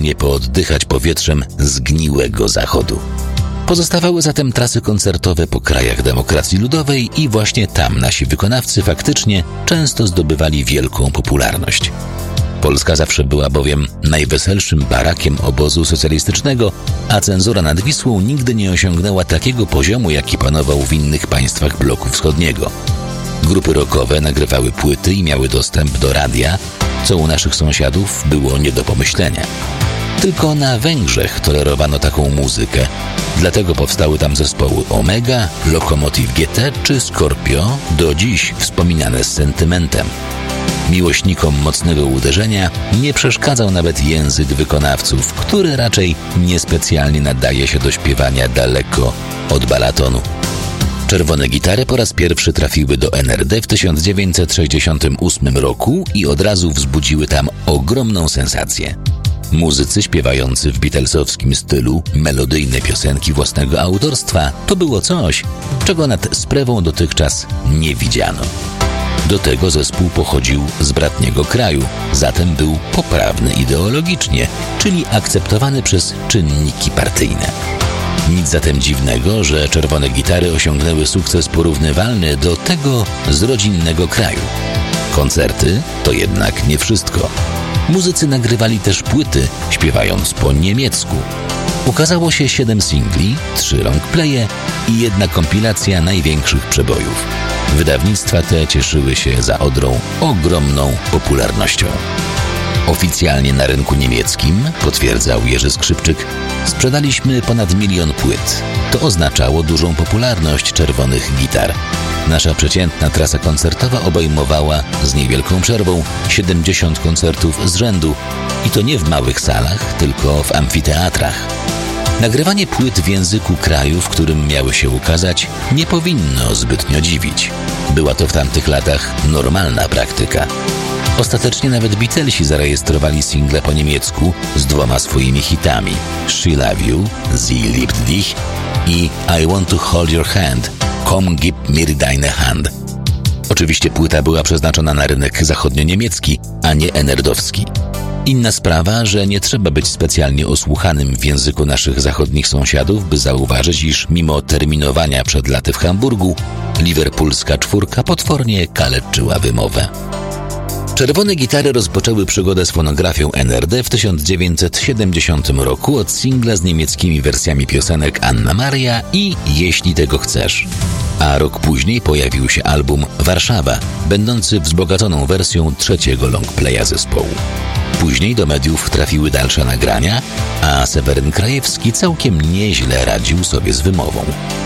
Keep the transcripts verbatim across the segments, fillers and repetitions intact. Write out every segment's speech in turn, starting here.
spokojnie pooddychać powietrzem zgniłego zachodu. Pozostawały zatem trasy koncertowe po krajach demokracji ludowej i właśnie tam nasi wykonawcy faktycznie często zdobywali wielką popularność. Polska zawsze była bowiem najweselszym barakiem obozu socjalistycznego, a cenzura nad Wisłą nigdy nie osiągnęła takiego poziomu, jaki panował w innych państwach bloku wschodniego. Grupy rockowe nagrywały płyty i miały dostęp do radia, co u naszych sąsiadów było nie do pomyślenia. Tylko na Węgrzech tolerowano taką muzykę, dlatego powstały tam zespoły Omega, Lokomotiv G T czy Scorpio, do dziś wspominane z sentymentem. Miłośnikom mocnego uderzenia nie przeszkadzał nawet język wykonawców, który raczej niespecjalnie nadaje się do śpiewania daleko od balatonu. Czerwone gitary po raz pierwszy trafiły do N R D w tysiąc dziewięćset sześćdziesiątym ósmym roku i od razu wzbudziły tam ogromną sensację. Muzycy śpiewający w beatlesowskim stylu melodyjne piosenki własnego autorstwa to było coś, czego nad sprawą dotychczas nie widziano. Do tego zespół pochodził z bratniego kraju, zatem był poprawny ideologicznie, czyli akceptowany przez czynniki partyjne. Nic zatem dziwnego, że czerwone gitary osiągnęły sukces porównywalny do tego z rodzinnego kraju. Koncerty to jednak nie wszystko. Muzycy nagrywali też płyty, śpiewając po niemiecku. Ukazało się siedem singli, trzy longplaye i jedna kompilacja największych przebojów. Wydawnictwa te cieszyły się za Odrą ogromną popularnością. Oficjalnie na rynku niemieckim, potwierdzał Jerzy Skrzypczyk, sprzedaliśmy ponad milion płyt. To oznaczało dużą popularność czerwonych gitar. Nasza przeciętna trasa koncertowa obejmowała, z niewielką przerwą, siedemdziesiąt koncertów z rzędu i to nie w małych salach, tylko w amfiteatrach. Nagrywanie płyt w języku kraju, w którym miały się ukazać, nie powinno zbytnio dziwić. Była to w tamtych latach normalna praktyka. Ostatecznie nawet Beatlesi zarejestrowali single po niemiecku z dwoma swoimi hitami She Love You, Sie liebt dich i I Want to Hold Your Hand, Komm gib mir deine Hand. Oczywiście płyta była przeznaczona na rynek zachodnio-niemiecki, a nie enerdowski. Inna sprawa, że nie trzeba być specjalnie osłuchanym w języku naszych zachodnich sąsiadów, by zauważyć, iż mimo terminowania przed laty w Hamburgu, liverpoolska czwórka potwornie kaleczyła wymowę. Czerwone gitary rozpoczęły przygodę z fonografią N R D w tysiąc dziewięćset siedemdziesiątym roku od singla z niemieckimi wersjami piosenek Anna Maria i Jeśli tego chcesz. A rok później pojawił się album Warszawa, będący wzbogaconą wersją trzeciego longplaya zespołu. Później do mediów trafiły dalsze nagrania, a Seweryn Krajewski całkiem nieźle radził sobie z wymową.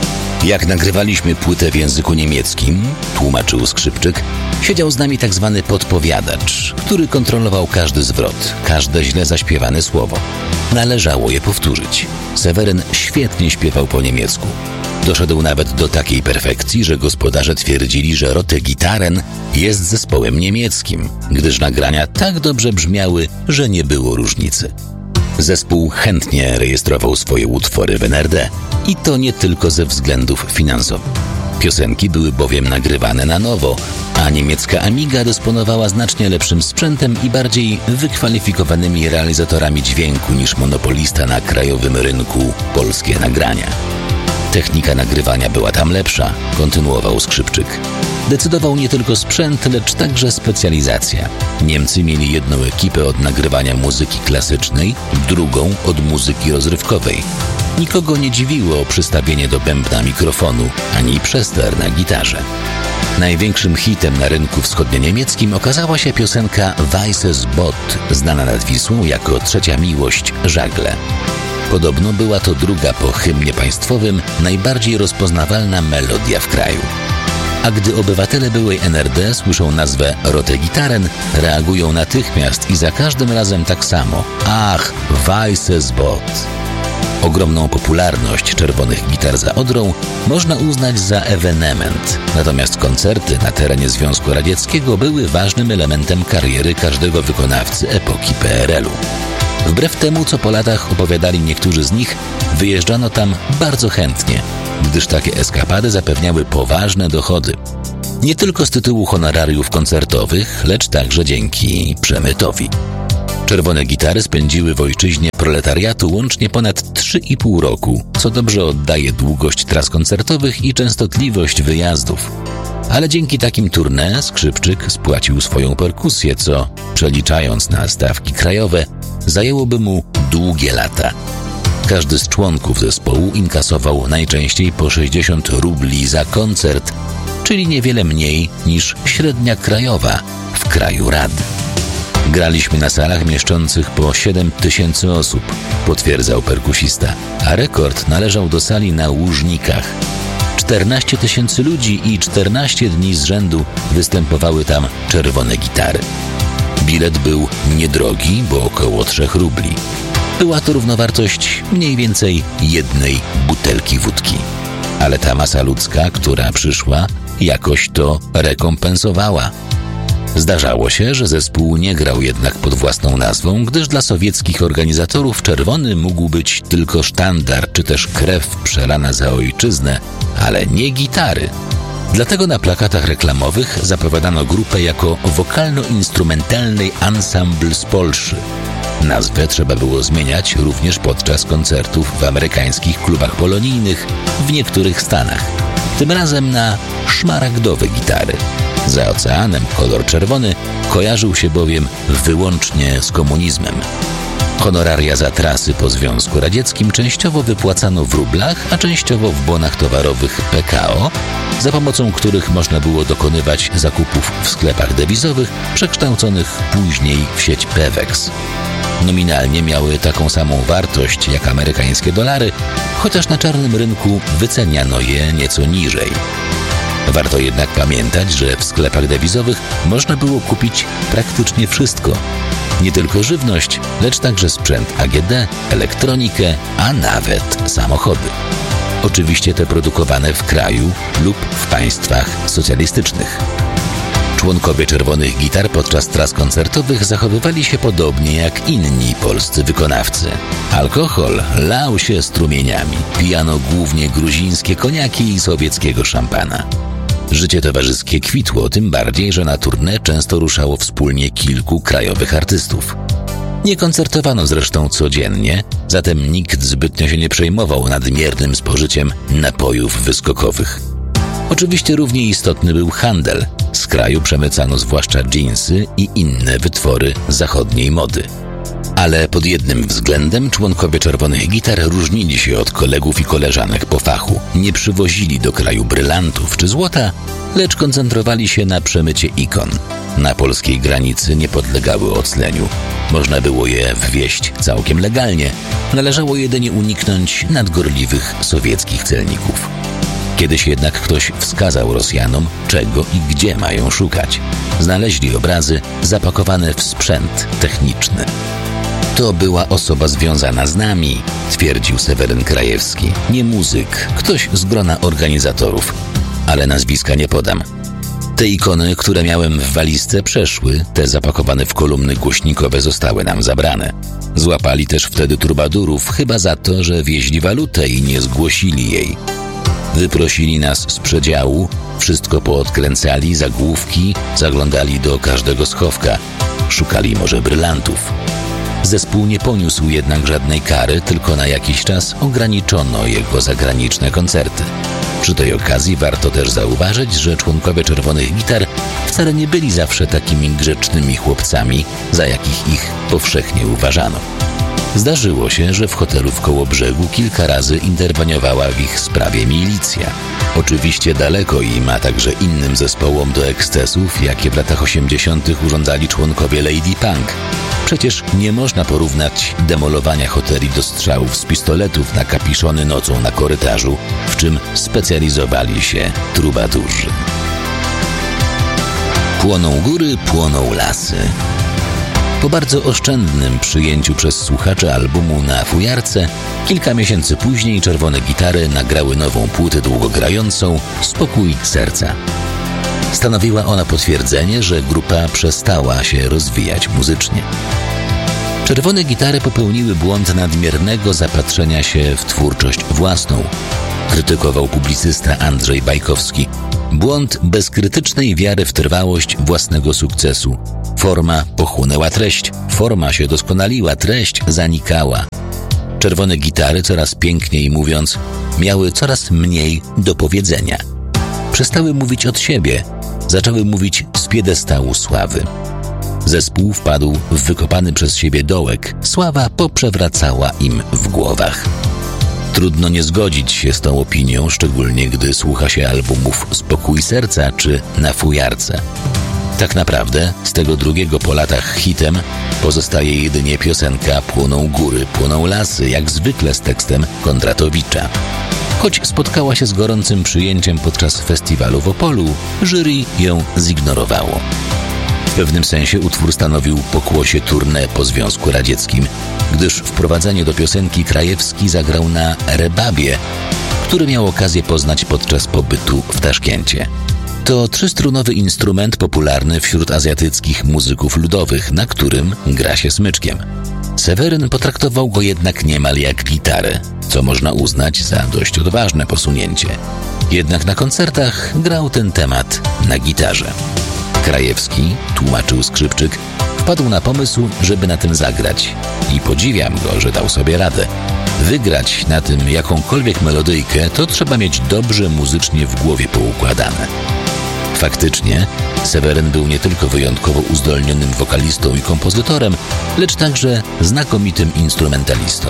Jak nagrywaliśmy płytę w języku niemieckim, tłumaczył Skrzypczyk, siedział z nami tak zwany podpowiadacz, który kontrolował każdy zwrot, każde źle zaśpiewane słowo. Należało je powtórzyć. Seweryn świetnie śpiewał po niemiecku. Doszedł nawet do takiej perfekcji, że gospodarze twierdzili, że Rote Gitaren jest zespołem niemieckim, gdyż nagrania tak dobrze brzmiały, że nie było różnicy. Zespół chętnie rejestrował swoje utwory w N R D i to nie tylko ze względów finansowych. Piosenki były bowiem nagrywane na nowo, a niemiecka Amiga dysponowała znacznie lepszym sprzętem i bardziej wykwalifikowanymi realizatorami dźwięku niż monopolista na krajowym rynku Polskie Nagrania. Technika nagrywania była tam lepsza, kontynuował Skrzypczyk. Decydował nie tylko sprzęt, lecz także specjalizacja. Niemcy mieli jedną ekipę od nagrywania muzyki klasycznej, drugą od muzyki rozrywkowej. Nikogo nie dziwiło przystawienie do bębna mikrofonu, ani przester na gitarze. Największym hitem na rynku wschodnio-niemieckim okazała się piosenka Weißes Boot, znana nad Wisłą jako Trzecia miłość Żagle. Podobno była to druga po hymnie państwowym najbardziej rozpoznawalna melodia w kraju. A gdy obywatele byłej N R D słyszą nazwę Rote Gitaren, reagują natychmiast i za każdym razem tak samo. Ach, Weißes Boot! Ogromną popularność czerwonych gitar za Odrą można uznać za ewenement, natomiast koncerty na terenie Związku Radzieckiego były ważnym elementem kariery każdego wykonawcy epoki P R L u. Wbrew temu, co po latach opowiadali niektórzy z nich, wyjeżdżano tam bardzo chętnie, gdyż takie eskapady zapewniały poważne dochody. Nie tylko z tytułu honorariów koncertowych, lecz także dzięki przemytowi. Czerwone Gitary spędziły w ojczyźnie proletariatu łącznie ponad trzy i pół roku, co dobrze oddaje długość tras koncertowych i częstotliwość wyjazdów. Ale dzięki takim tournée skrzypczyk spłacił swoją perkusję, co, przeliczając na stawki krajowe, zajęłoby mu długie lata. Każdy z członków zespołu inkasował najczęściej po sześćdziesiąt rubli za koncert, czyli niewiele mniej niż średnia krajowa w kraju rad. Graliśmy na salach mieszczących po siedem tysięcy osób, potwierdzał perkusista, a rekord należał do sali na Łużnikach. czternaście tysięcy ludzi i czternaście dni z rzędu występowały tam Czerwone Gitary. Bilet był niedrogi, bo około trzech rubli. Była to równowartość mniej więcej jednej butelki wódki. Ale ta masa ludzka, która przyszła, jakoś to rekompensowała. Zdarzało się, że zespół nie grał jednak pod własną nazwą, gdyż dla sowieckich organizatorów czerwony mógł być tylko sztandar czy też krew przelana za ojczyznę, ale nie gitary. Dlatego na plakatach reklamowych zapowiadano grupę jako wokalno-instrumentalny ensemble z Polszy. Nazwę trzeba było zmieniać również podczas koncertów w amerykańskich klubach polonijnych w niektórych stanach. Tym razem na szmaragdowe gitary. Za oceanem kolor czerwony kojarzył się bowiem wyłącznie z komunizmem. Honoraria za trasy po Związku Radzieckim częściowo wypłacano w rublach, a częściowo w bonach towarowych P K O, za pomocą których można było dokonywać zakupów w sklepach dewizowych, przekształconych później w sieć Pewex. Nominalnie miały taką samą wartość jak amerykańskie dolary, chociaż na czarnym rynku wyceniano je nieco niżej. Warto jednak pamiętać, że w sklepach dewizowych można było kupić praktycznie wszystko. Nie tylko żywność, lecz także sprzęt A G D, elektronikę, a nawet samochody. Oczywiście te produkowane w kraju lub w państwach socjalistycznych. Członkowie Czerwonych Gitar podczas tras koncertowych zachowywali się podobnie jak inni polscy wykonawcy. Alkohol lał się strumieniami, pijano głównie gruzińskie koniaki i sowieckiego szampana. Życie towarzyskie kwitło, tym bardziej, że na tournée często ruszało wspólnie kilku krajowych artystów. Nie koncertowano zresztą codziennie, zatem nikt zbytnio się nie przejmował nadmiernym spożyciem napojów wyskokowych. Oczywiście równie istotny był handel. Z kraju przemycano zwłaszcza dżinsy i inne wytwory zachodniej mody. Ale pod jednym względem członkowie Czerwonych Gitar różnili się od kolegów i koleżanek po fachu. Nie przywozili do kraju brylantów czy złota, lecz koncentrowali się na przemycie ikon. Na polskiej granicy nie podlegały ocleniu. Można było je wwieźć całkiem legalnie. Należało jedynie uniknąć nadgorliwych sowieckich celników. Kiedyś jednak ktoś wskazał Rosjanom, czego i gdzie mają szukać. Znaleźli obrazy zapakowane w sprzęt techniczny. To była osoba związana z nami, twierdził Seweryn Krajewski. Nie muzyk, ktoś z grona organizatorów, ale nazwiska nie podam. Te ikony, które miałem w walizce, przeszły, te zapakowane w kolumny głośnikowe zostały nam zabrane. Złapali też wtedy trubadurów, chyba za to, że wieźli walutę i nie zgłosili jej. Wyprosili nas z przedziału, wszystko poodkręcali, zagłówki, zaglądali do każdego schowka. Szukali może brylantów. Zespół nie poniósł jednak żadnej kary, tylko na jakiś czas ograniczono jego zagraniczne koncerty. Przy tej okazji warto też zauważyć, że członkowie Czerwonych Gitar wcale nie byli zawsze takimi grzecznymi chłopcami, za jakich ich powszechnie uważano. Zdarzyło się, że w hotelu w Kołobrzegu kilka razy interweniowała w ich sprawie milicja. Oczywiście daleko im, a także innym zespołom do ekscesów, jakie w latach osiemdziesiątych urządzali członkowie Lady Punk. Przecież nie można porównać demolowania hoteli do strzałów z pistoletów na kapiszony nocą na korytarzu, w czym specjalizowali się trubadurzy. Płoną góry, płoną lasy. Po bardzo oszczędnym przyjęciu przez słuchaczy albumu na fujarce, kilka miesięcy później Czerwone Gitary nagrały nową płytę długogrającą Spokój serca. Stanowiła ona potwierdzenie, że grupa przestała się rozwijać muzycznie. Czerwone Gitary popełniły błąd nadmiernego zapatrzenia się w twórczość własną, krytykował publicysta Andrzej Bajkowski. Błąd bezkrytycznej wiary w trwałość własnego sukcesu. Forma pochłonęła treść, forma się doskonaliła, treść zanikała. Czerwone gitary, coraz piękniej mówiąc, miały coraz mniej do powiedzenia. Przestały mówić od siebie, zaczęły mówić z piedestału sławy. Zespół wpadł w wykopany przez siebie dołek, sława poprzewracała im w głowach. Trudno nie zgodzić się z tą opinią, szczególnie gdy słucha się albumów Spokój serca czy Na fujarce. Tak naprawdę z tego drugiego po latach hitem pozostaje jedynie piosenka Płoną góry, płoną lasy, jak zwykle z tekstem Kondratowicza. Choć spotkała się z gorącym przyjęciem podczas festiwalu w Opolu, jury ją zignorowało. W pewnym sensie utwór stanowił pokłosie tournée po Związku Radzieckim, gdyż wprowadzenie do piosenki Krajewski zagrał na rebabie, który miał okazję poznać podczas pobytu w Taszkencie. To trzystrunowy instrument popularny wśród azjatyckich muzyków ludowych, na którym gra się smyczkiem. Seweryn potraktował go jednak niemal jak gitarę, co można uznać za dość odważne posunięcie. Jednak na koncertach grał ten temat na gitarze. Krajewski, tłumaczył Skrzypczyk, wpadł na pomysł, żeby na tym zagrać. I podziwiam go, że dał sobie radę. Wygrać na tym jakąkolwiek melodyjkę to trzeba mieć dobrze muzycznie w głowie poukładane. Faktycznie, Seweryn był nie tylko wyjątkowo uzdolnionym wokalistą i kompozytorem, lecz także znakomitym instrumentalistą.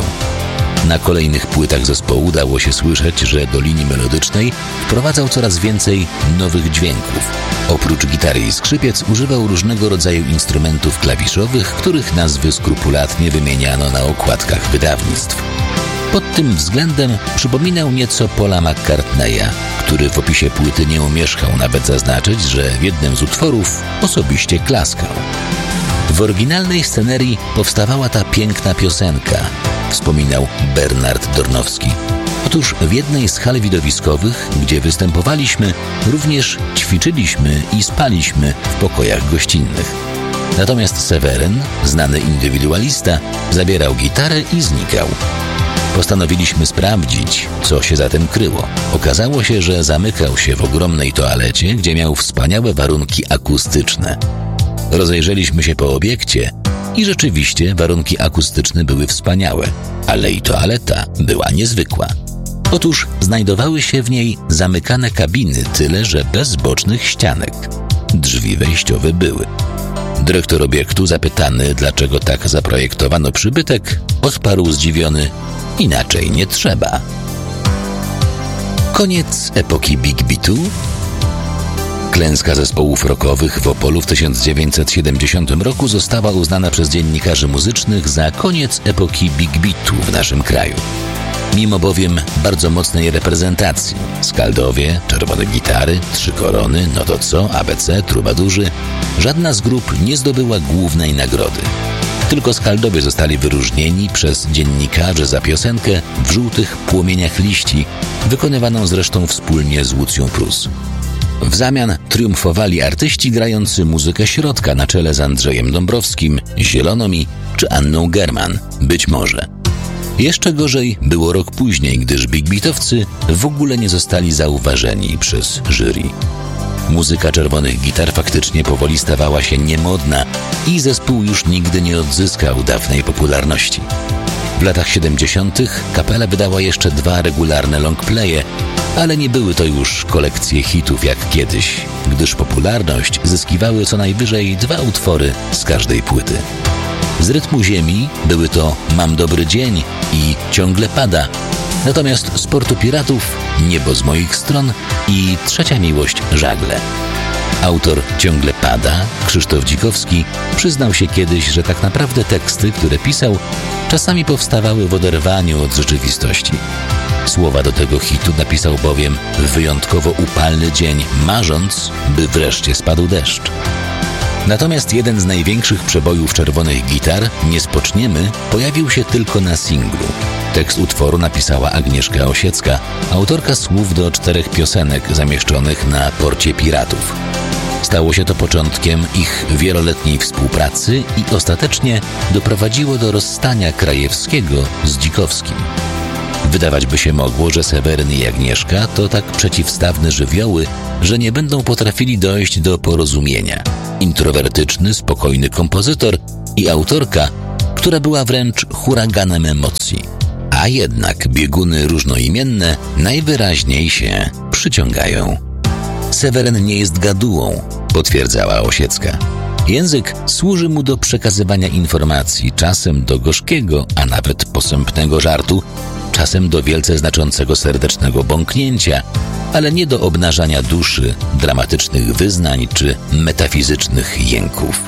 Na kolejnych płytach zespołu dało się słyszeć, że do linii melodycznej wprowadzał coraz więcej nowych dźwięków. Oprócz gitary i skrzypiec używał różnego rodzaju instrumentów klawiszowych, których nazwy skrupulatnie wymieniano na okładkach wydawnictw. Pod tym względem przypominał nieco Paula McCartneya, który w opisie płyty nie omieszkał nawet zaznaczyć, że w jednym z utworów osobiście klaskał. W oryginalnej scenerii powstawała ta piękna piosenka, wspominał Bernard Dornowski. Otóż w jednej z hal widowiskowych, gdzie występowaliśmy, również ćwiczyliśmy i spaliśmy w pokojach gościnnych. Natomiast Seweryn, znany indywidualista, zabierał gitarę i znikał. Postanowiliśmy sprawdzić, co się za tym kryło. Okazało się, że zamykał się w ogromnej toalecie, gdzie miał wspaniałe warunki akustyczne. Rozejrzeliśmy się po obiekcie i rzeczywiście warunki akustyczne były wspaniałe, ale i toaleta była niezwykła. Otóż znajdowały się w niej zamykane kabiny, tyle że bez bocznych ścianek. Drzwi wejściowe były. Dyrektor obiektu, zapytany, dlaczego tak zaprojektowano przybytek, odparł zdziwiony: inaczej nie trzeba. Koniec epoki Big Beatu. Klęska zespołów rockowych w Opolu w tysiąc dziewięćset siedemdziesiątym roku została uznana przez dziennikarzy muzycznych za koniec epoki Big Beatu w naszym kraju. Mimo bowiem bardzo mocnej reprezentacji — Skaldowie, Czerwone Gitary, Trzy Korony, No to co, A B C, Trubadurzy — żadna z grup nie zdobyła głównej nagrody. Tylko Skaldowie zostali wyróżnieni przez dziennikarzy za piosenkę W żółtych płomieniach liści, wykonywaną zresztą wspólnie z Łucją Prus. W zamian triumfowali artyści grający muzykę środka na czele z Andrzejem Dąbrowskim, Zielonomi czy Anną German, być może. Jeszcze gorzej było rok później, gdyż Big Beatowcy w ogóle nie zostali zauważeni przez jury. Muzyka Czerwonych Gitar faktycznie powoli stawała się niemodna i zespół już nigdy nie odzyskał dawnej popularności. W latach siedemdziesiątych kapela wydała jeszcze dwa regularne longplaye, ale nie były to już kolekcje hitów jak kiedyś, gdyż popularność zyskiwały co najwyżej dwa utwory z każdej płyty. Z rytmu ziemi były to Mam dobry dzień i Ciągle pada, natomiast z Portu Piratów Niebo z moich stron i Trzecia miłość żagle. Autor Ciągle pada, Krzysztof Dzikowski, przyznał się kiedyś, że tak naprawdę teksty, które pisał, czasami powstawały w oderwaniu od rzeczywistości. Słowa do tego hitu napisał bowiem w wyjątkowo upalny dzień, marząc, by wreszcie spadł deszcz. Natomiast jeden z największych przebojów Czerwonych Gitar, Nie spoczniemy, pojawił się tylko na singlu. Tekst utworu napisała Agnieszka Osiecka, autorka słów do czterech piosenek zamieszczonych na Porcie Piratów. Stało się to początkiem ich wieloletniej współpracy i ostatecznie doprowadziło do rozstania Krajewskiego z Dzikowskim. Wydawać by się mogło, że Seweryn i Agnieszka to tak przeciwstawne żywioły, że nie będą potrafili dojść do porozumienia. Introwertyczny, spokojny kompozytor i autorka, która była wręcz huraganem emocji. A jednak bieguny różnoimienne najwyraźniej się przyciągają. Seweryn nie jest gadułą, potwierdzała Osiecka. Język służy mu do przekazywania informacji, czasem do gorzkiego, a nawet posępnego żartu, czasem do wielce znaczącego serdecznego bąknięcia, ale nie do obnażania duszy, dramatycznych wyznań czy metafizycznych jęków.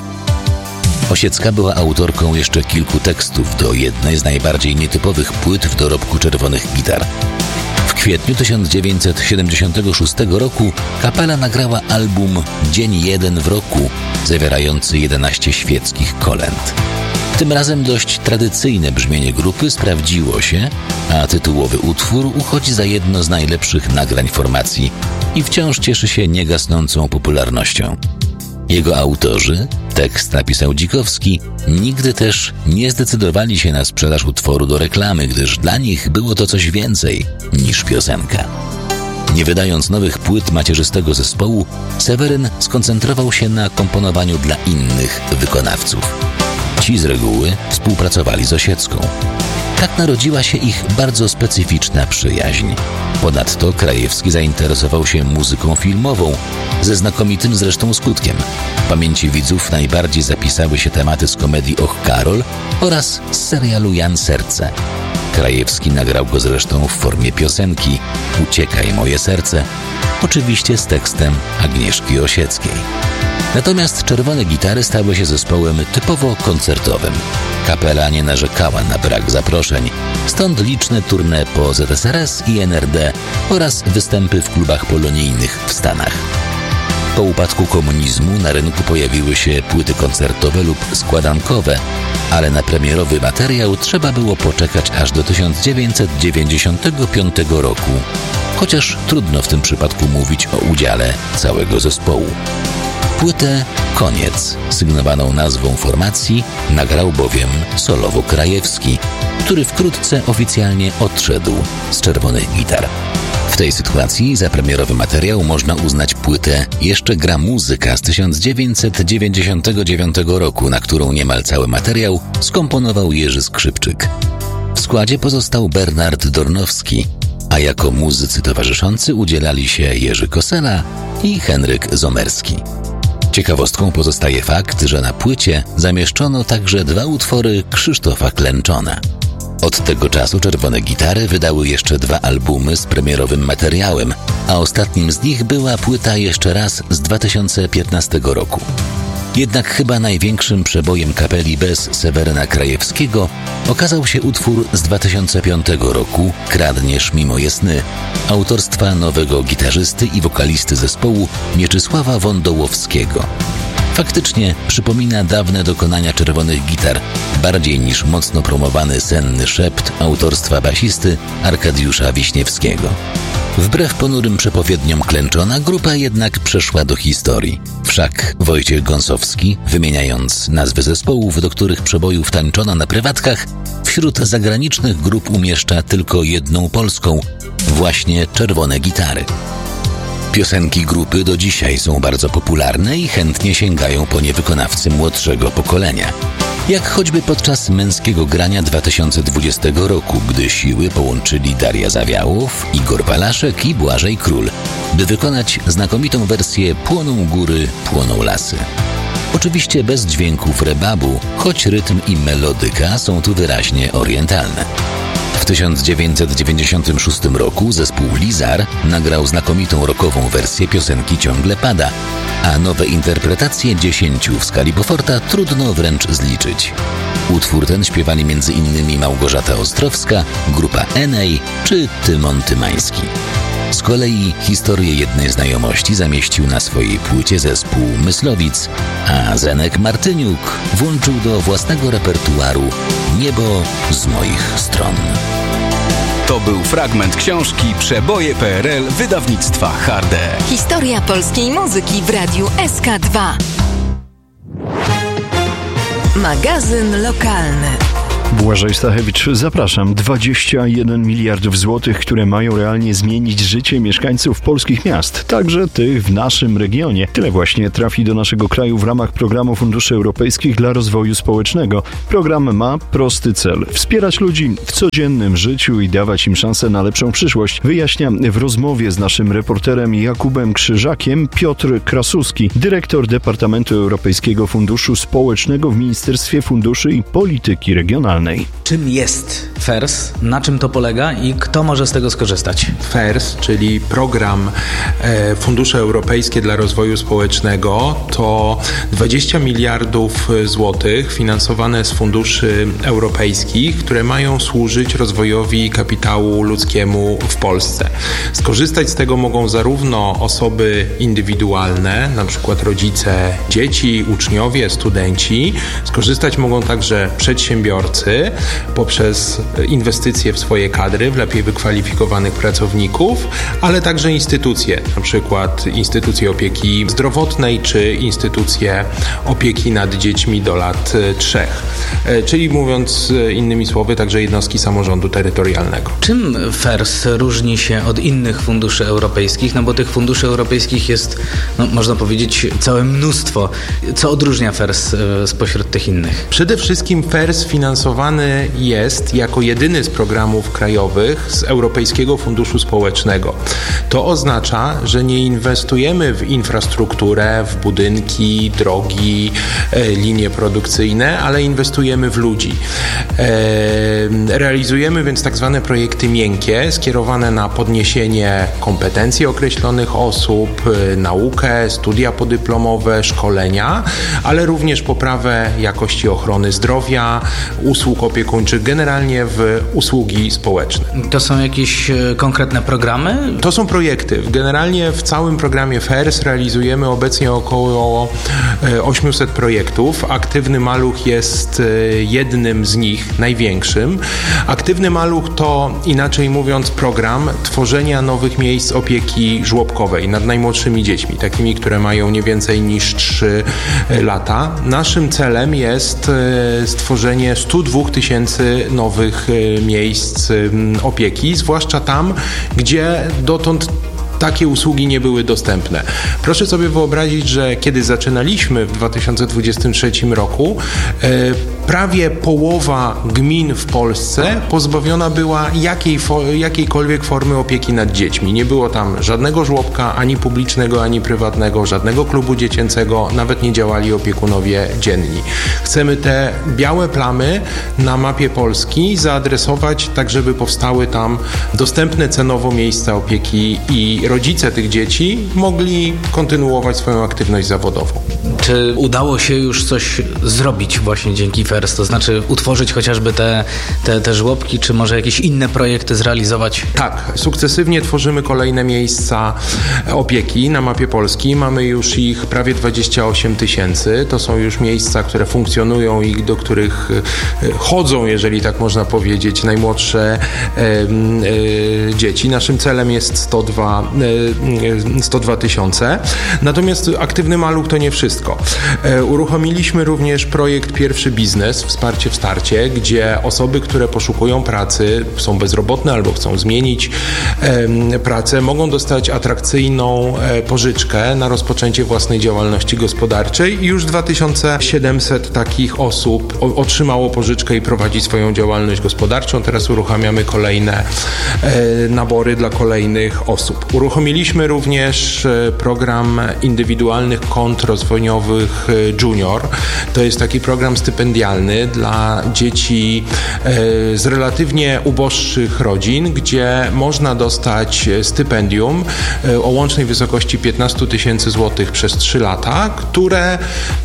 Osiecka była autorką jeszcze kilku tekstów do jednej z najbardziej nietypowych płyt w dorobku Czerwonych Gitar. W kwietniu tysiąc dziewięćset siedemdziesiątego szóstego roku kapela nagrała album Dzień jeden w roku, zawierający jedenaście świeckich kolęd. Tym razem dość tradycyjne brzmienie grupy sprawdziło się, a tytułowy utwór uchodzi za jedno z najlepszych nagrań formacji i wciąż cieszy się niegasnącą popularnością. Jego autorzy, tekst napisał Dzikowski, nigdy też nie zdecydowali się na sprzedaż utworu do reklamy, gdyż dla nich było to coś więcej niż piosenka. Nie wydając nowych płyt macierzystego zespołu, Seweryn skoncentrował się na komponowaniu dla innych wykonawców. Ci z reguły współpracowali z Osiecką. Tak narodziła się ich bardzo specyficzna przyjaźń. Ponadto Krajewski zainteresował się muzyką filmową, ze znakomitym zresztą skutkiem. W pamięci widzów najbardziej zapisały się tematy z komedii Och Karol oraz z serialu Jan Serce. Krajewski nagrał go zresztą w formie piosenki Uciekaj moje serce, oczywiście z tekstem Agnieszki Osieckiej. Natomiast Czerwone Gitary stały się zespołem typowo koncertowym. Kapela nie narzekała na brak zaproszeń, stąd liczne tournée po Z S R S i N R D oraz występy w klubach polonijnych w Stanach. Po upadku komunizmu na rynku pojawiły się płyty koncertowe lub składankowe, ale na premierowy materiał trzeba było poczekać aż do tysiąc dziewięćset dziewięćdziesiątego piątego roku, chociaż trudno w tym przypadku mówić o udziale całego zespołu. Płytę Koniec, sygnowaną nazwą formacji, nagrał bowiem solowo Krajewski, który wkrótce oficjalnie odszedł z Czerwonych Gitar. W tej sytuacji za premierowy materiał można uznać płytę Jeszcze gra muzyka z tysiąc dziewięćset dziewięćdziesiątego dziewiątego roku, na którą niemal cały materiał skomponował Jerzy Skrzypczyk. W składzie pozostał Bernard Dornowski, a jako muzycy towarzyszący udzielali się Jerzy Kosela i Henryk Zomerski. Ciekawostką pozostaje fakt, że na płycie zamieszczono także dwa utwory Krzysztofa Klęczona. Od tego czasu Czerwone Gitary wydały jeszcze dwa albumy z premierowym materiałem, a ostatnim z nich była płyta Jeszcze raz z dwa tysiące piętnastego roku. Jednak chyba największym przebojem kapeli bez Seweryna Krajewskiego okazał się utwór z dwa tysiące piątego roku Kradniesz mi moje sny, autorstwa nowego gitarzysty i wokalisty zespołu Mieczysława Wądołowskiego. Faktycznie przypomina dawne dokonania Czerwonych Gitar, bardziej niż mocno promowany Senny szept autorstwa basisty Arkadiusza Wiśniewskiego. Wbrew ponurym przepowiedniom Klęczona, grupa jednak przeszła do historii. Wszak Wojciech Gąsowski, wymieniając nazwy zespołów, do których przebojów tańczono na prywatkach, wśród zagranicznych grup umieszcza tylko jedną polską, właśnie Czerwone Gitary. Piosenki grupy do dzisiaj są bardzo popularne i chętnie sięgają po nie wykonawcy młodszego pokolenia. Jak choćby podczas Męskiego Grania dwa tysiące dwudziestego roku, gdy siły połączyli Daria Zawiałow, Igor Balaszek i Błażej Król, by wykonać znakomitą wersję Płoną góry, płoną lasy. Oczywiście bez dźwięków rebabu, choć rytm i melodyka są tu wyraźnie orientalne. W tysiąc dziewięćset dziewięćdziesiątym szóstym roku zespół Lizar nagrał znakomitą rockową wersję piosenki Ciągle pada, a nowe interpretacje dziesięciu w skali Beauforta trudno wręcz zliczyć. Utwór ten śpiewali między innymi Małgorzata Ostrowska, grupa Enej czy Tymon Tymański. Z kolei historię jednej znajomości zamieścił na swojej płycie zespół Myslowic, a Zenek Martyniuk włączył do własnego repertuaru Niebo z moich stron. To był fragment książki Przeboje P R L wydawnictwa Harde. Historia polskiej muzyki w Radiu S K dwa. Magazyn lokalny. Błażej Stachewicz, zapraszam. dwadzieścia jeden miliardów złotych, które mają realnie zmienić życie mieszkańców polskich miast, także tych w naszym regionie. Tyle właśnie trafi do naszego kraju w ramach programu Funduszy Europejskich dla Rozwoju Społecznego. Program ma prosty cel: wspierać ludzi w codziennym życiu i dawać im szansę na lepszą przyszłość. Wyjaśnia w rozmowie z naszym reporterem Jakubem Krzyżakiem Piotr Krasuski, dyrektor Departamentu Europejskiego Funduszu Społecznego w Ministerstwie Funduszy i Polityki Regionalnej. Czym jest F E R S, na czym to polega i kto może z tego skorzystać? F E R S, czyli program e, Fundusze Europejskie dla Rozwoju Społecznego, to dwadzieścia miliardów złotych finansowane z funduszy europejskich, które mają służyć rozwojowi kapitału ludzkiemu w Polsce. Skorzystać z tego mogą zarówno osoby indywidualne, na przykład rodzice dzieci, uczniowie, studenci. Skorzystać mogą także przedsiębiorcy poprzez inwestycje w swoje kadry, w lepiej wykwalifikowanych pracowników, ale także instytucje, na przykład instytucje opieki zdrowotnej czy instytucje opieki nad dziećmi do lat trzech. Czyli mówiąc innymi słowy, także jednostki samorządu terytorialnego. Czym F E R S różni się od innych funduszy europejskich? No bo tych funduszy europejskich jest, no, można powiedzieć, całe mnóstwo. Co odróżnia F E R S spośród tych innych? Przede wszystkim F E R S finansowany jest jako jedyny z programów krajowych z Europejskiego Funduszu Społecznego. To oznacza, że nie inwestujemy w infrastrukturę, w budynki, drogi, e, linie produkcyjne, ale inwestujemy w ludzi. E, realizujemy więc tak zwane projekty miękkie, skierowane na podniesienie kompetencji określonych osób, e, naukę, studia podyplomowe, szkolenia, ale również poprawę jakości ochrony zdrowia, usług opiekuńczych, generalnie w usługi społeczne. To są jakieś konkretne programy? To są projekty. Generalnie w całym programie F E R S realizujemy obecnie około osiemset projektów. Aktywny Maluch jest jednym z nich, największym. Aktywny Maluch to, inaczej mówiąc, program tworzenia nowych miejsc opieki żłobkowej nad najmłodszymi dziećmi, takimi, które mają nie więcej niż trzy lata. Naszym celem jest stworzenie sto dwa tysięcy nowych miejsc opieki, zwłaszcza tam, gdzie dotąd takie usługi nie były dostępne. Proszę sobie wyobrazić, że kiedy zaczynaliśmy w dwa tysiące dwudziestym trzecim roku, e, prawie połowa gmin w Polsce pozbawiona była jakiej, jakiejkolwiek formy opieki nad dziećmi. Nie było tam żadnego żłobka, ani publicznego, ani prywatnego, żadnego klubu dziecięcego, nawet nie działali opiekunowie dzienni. Chcemy te białe plamy na mapie Polski zaadresować tak, żeby powstały tam dostępne cenowo miejsca opieki i rodzice tych dzieci mogli kontynuować swoją aktywność zawodową. Czy udało się już coś zrobić właśnie dzięki F E R S? To znaczy utworzyć chociażby te, te, te żłobki, czy może jakieś inne projekty zrealizować? Tak, sukcesywnie tworzymy kolejne miejsca opieki na mapie Polski. Mamy już ich prawie dwadzieścia osiem tysięcy. To są już miejsca, które funkcjonują i do których chodzą, jeżeli tak można powiedzieć, najmłodsze e, e, dzieci. Naszym celem jest sto dwa tysiące. Natomiast Aktywny Maluch to nie wszystko. Uruchomiliśmy również projekt Pierwszy Biznes, Wsparcie w starcie, gdzie osoby, które poszukują pracy, są bezrobotne albo chcą zmienić pracę, mogą dostać atrakcyjną pożyczkę na rozpoczęcie własnej działalności gospodarczej i już dwa tysiące siedemset takich osób otrzymało pożyczkę i prowadzi swoją działalność gospodarczą. Teraz uruchamiamy kolejne nabory dla kolejnych osób. Uruchomiliśmy również program indywidualnych kont rozwojowych Junior. To jest taki program stypendialny dla dzieci z relatywnie uboższych rodzin, gdzie można dostać stypendium o łącznej wysokości piętnaście tysięcy złotych przez trzy lata, które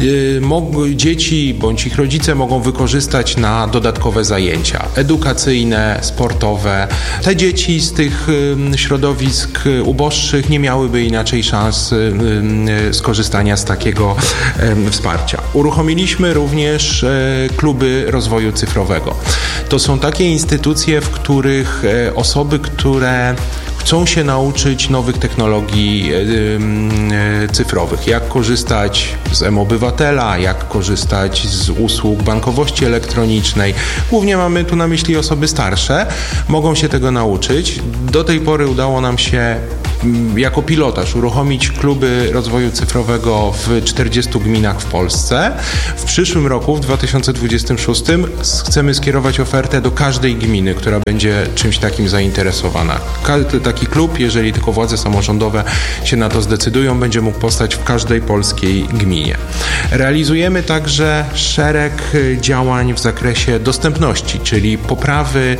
dzieci bądź ich rodzice mogą wykorzystać na dodatkowe zajęcia edukacyjne, sportowe. Te dzieci z tych środowisk uboższych nie miałyby inaczej szans skorzystania z takiego wsparcia. Uruchomiliśmy również kluby rozwoju cyfrowego. To są takie instytucje, w których osoby, które chcą się nauczyć nowych technologii cyfrowych, jak korzystać z e-obywatela, jak korzystać z usług bankowości elektronicznej. Głównie mamy tu na myśli osoby starsze, mogą się tego nauczyć. Do tej pory udało nam się jako pilotaż uruchomić kluby rozwoju cyfrowego w czterdziestu gminach w Polsce. W przyszłym roku, w dwa tysiące dwudziestym szóstym, chcemy skierować ofertę do każdej gminy, która będzie czymś takim zainteresowana. Każdy taki klub, jeżeli tylko władze samorządowe się na to zdecydują, będzie mógł powstać w każdej polskiej gminie. Realizujemy także szereg działań w zakresie dostępności, czyli poprawy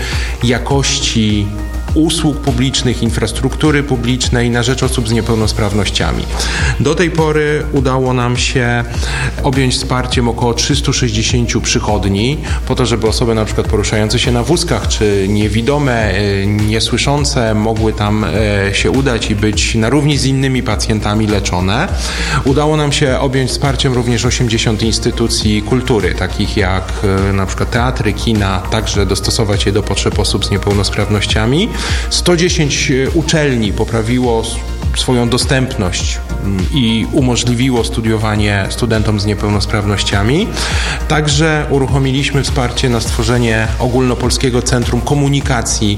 jakości usług publicznych, infrastruktury publicznej na rzecz osób z niepełnosprawnościami. Do tej pory udało nam się objąć wsparciem około trzystu sześćdziesięciu przychodni, po to, żeby osoby na przykład poruszające się na wózkach, czy niewidome, niesłyszące mogły tam się udać i być na równi z innymi pacjentami leczone. Udało nam się objąć wsparciem również osiemdziesiąt instytucji kultury, takich jak na przykład teatry, kina, także dostosować je do potrzeb osób z niepełnosprawnościami. sto dziesięć uczelni poprawiło swoją dostępność i umożliwiło studiowanie studentom z niepełnosprawnościami. Także uruchomiliśmy wsparcie na stworzenie ogólnopolskiego centrum komunikacji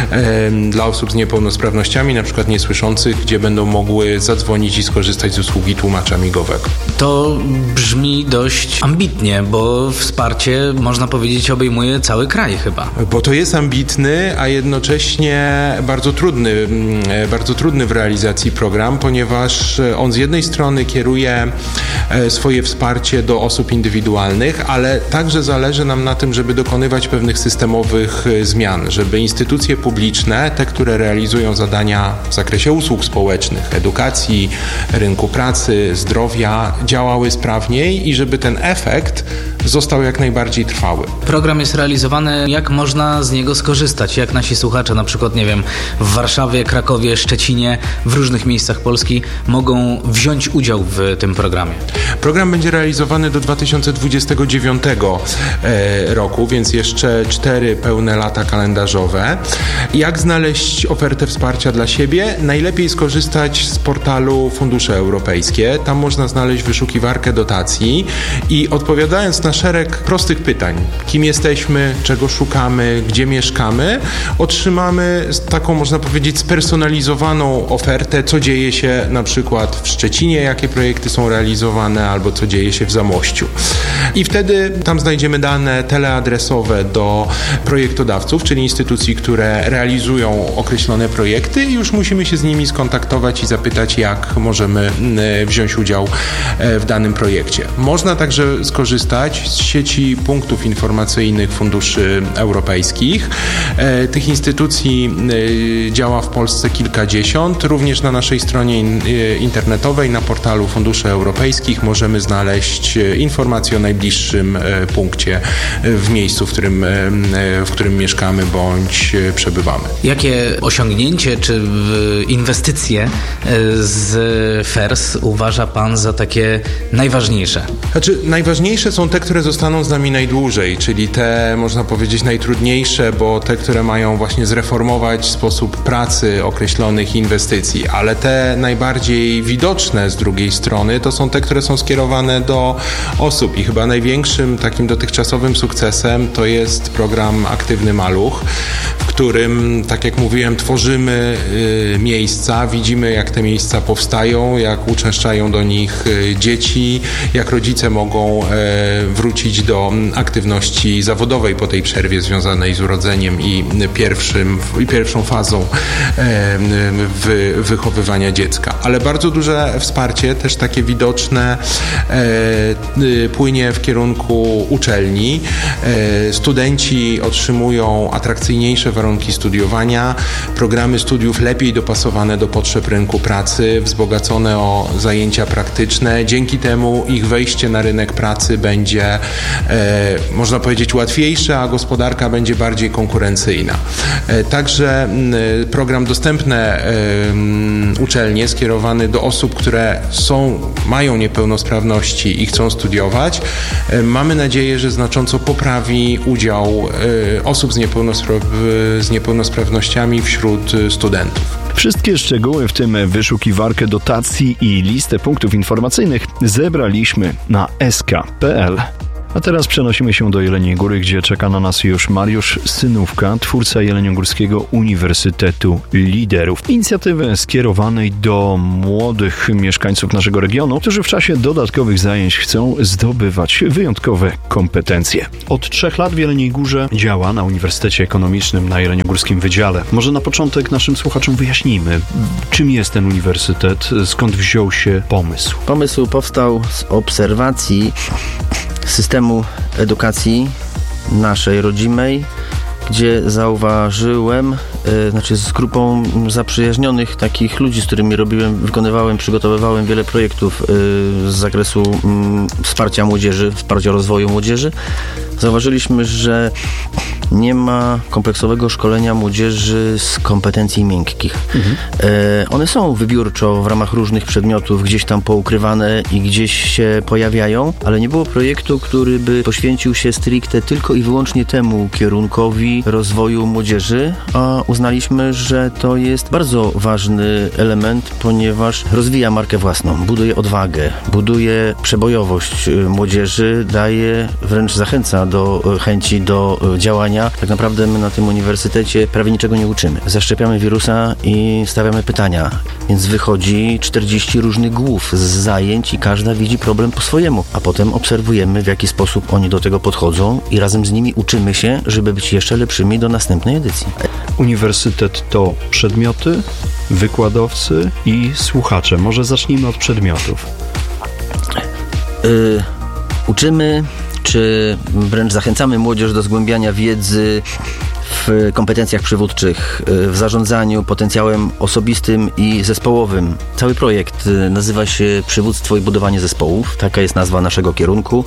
e, dla osób z niepełnosprawnościami, na przykład niesłyszących, gdzie będą mogły zadzwonić i skorzystać z usługi tłumacza migowego. To brzmi dość ambitnie, bo wsparcie, można powiedzieć, obejmuje cały kraj chyba. Bo to jest ambitny, a jednocześnie bardzo trudny, bardzo trudny w realizacji program, ponieważ on z jednej strony kieruje swoje wsparcie do osób indywidualnych, ale także zależy nam na tym, żeby dokonywać pewnych systemowych zmian, żeby instytucje publiczne, te, które realizują zadania w zakresie usług społecznych, edukacji, rynku pracy, zdrowia, działały sprawniej i żeby ten efekt został jak najbardziej trwały. Program jest realizowany, jak można z niego skorzystać? Jak nasi słuchacze, na przykład, nie wiem, w Warszawie, Krakowie, Szczecinie, w różnych miejscach Polski mogą wziąć udział w tym programie? Program będzie realizowany do dwa tysiące dwudziestego dziewiątego roku, więc jeszcze cztery pełne lata kalendarzowe. Jak znaleźć ofertę wsparcia dla siebie? Najlepiej skorzystać z portalu Fundusze Europejskie. Tam można znaleźć wyszukiwarkę dotacji i odpowiadając na szereg prostych pytań, kim jesteśmy, czego szukamy, gdzie mieszkamy, otrzymamy taką, można powiedzieć, spersonalizowaną ofertę, co dzieje się na przykład w Szczecinie, jakie projekty są realizowane, albo co dzieje się w Zamościu. I wtedy tam znajdziemy dane teleadresowe do projektodawców, czyli instytucji, które realizują określone projekty i już musimy się z nimi skontaktować i zapytać, jak możemy wziąć udział w danym projekcie. Można także skorzystać z sieci punktów informacyjnych funduszy europejskich. Tych instytucji działa w Polsce kilkadziesiąt. Również na naszej stronie internetowej, na portalu Funduszy Europejskich możemy znaleźć informacje o najbliższym punkcie w miejscu, w którym, w którym mieszkamy bądź przebywamy. Jakie osiągnięcie czy inwestycje z F E R S uważa Pan za takie najważniejsze? Znaczy, najważniejsze są te, które zostaną z nami najdłużej, czyli te, można powiedzieć, najtrudniejsze, bo te, które mają właśnie zreformować sposób pracy określonych inwestycji, ale te najbardziej widoczne z drugiej strony to są te, które są skierowane do osób i chyba największym takim dotychczasowym sukcesem to jest program Aktywny Maluch, w którym, tak jak mówiłem, tworzymy y, miejsca, widzimy, jak te miejsca powstają, jak uczęszczają do nich y, dzieci, jak rodzice mogą y, wrócić do aktywności zawodowej po tej przerwie związanej z urodzeniem i pierwszym, i pierwszą fazą y, wy, wychowywania dziecka. Ale bardzo duże wsparcie, też takie widoczne, y, y, płynie w kierunku uczelni. Y, studenci otrzymują atrakcyjniejsze warunki studiowania, programy studiów lepiej dopasowane do potrzeb rynku pracy, wzbogacone o zajęcia praktyczne. Dzięki temu ich wejście na rynek pracy będzie, e, można powiedzieć, łatwiejsze, a gospodarka będzie bardziej konkurencyjna. E, także m, program Dostępne e, m, uczelnie skierowany do osób, które są, mają niepełnosprawności i chcą studiować. E, mamy nadzieję, że znacząco poprawi udział e, osób z niepełnosprawnościami z niepełnosprawnościami wśród studentów. Wszystkie szczegóły, w tym wyszukiwarkę dotacji i listę punktów informacyjnych, zebraliśmy na s k kropka p l. A teraz przenosimy się do Jeleniej Góry, gdzie czeka na nas już Mariusz Synówka, twórca Jeleniogórskiego Uniwersytetu Liderów. Inicjatywy skierowanej do młodych mieszkańców naszego regionu, którzy w czasie dodatkowych zajęć chcą zdobywać wyjątkowe kompetencje. Od trzech lat w Jeleniej Górze działa na Uniwersytecie Ekonomicznym na Jeleniogórskim Wydziale. Może na początek naszym słuchaczom wyjaśnijmy, czym jest ten uniwersytet, skąd wziął się pomysł. Pomysł powstał z obserwacji systemu edukacji naszej rodzimej, gdzie zauważyłem, yy, znaczy z grupą zaprzyjaźnionych takich ludzi, z którymi robiłem, wykonywałem, przygotowywałem wiele projektów yy, z zakresu yy, wsparcia młodzieży, wsparcia rozwoju młodzieży. Zauważyliśmy, że nie ma kompleksowego szkolenia młodzieży z kompetencji miękkich. Mhm. E, one są wybiórczo w ramach różnych przedmiotów gdzieś tam poukrywane i gdzieś się pojawiają, ale nie było projektu, który by poświęcił się stricte tylko i wyłącznie temu kierunkowi rozwoju młodzieży, a uznaliśmy, że to jest bardzo ważny element, ponieważ rozwija markę własną, buduje odwagę, buduje przebojowość młodzieży, daje, wręcz zachęca do chęci do działania. Tak naprawdę my na tym uniwersytecie prawie niczego nie uczymy. Zaszczepiamy wirusa i stawiamy pytania. Więc wychodzi czterdzieści różnych głów z zajęć i każda widzi problem po swojemu. A potem obserwujemy, w jaki sposób oni do tego podchodzą i razem z nimi uczymy się, żeby być jeszcze lepszymi do następnej edycji. Uniwersytet to przedmioty, wykładowcy i słuchacze. Może zacznijmy od przedmiotów. Yy, uczymy czy wręcz zachęcamy młodzież do zgłębiania wiedzy w kompetencjach przywódczych, w zarządzaniu potencjałem osobistym i zespołowym. Cały projekt nazywa się Przywództwo i budowanie zespołów. Taka jest nazwa naszego kierunku.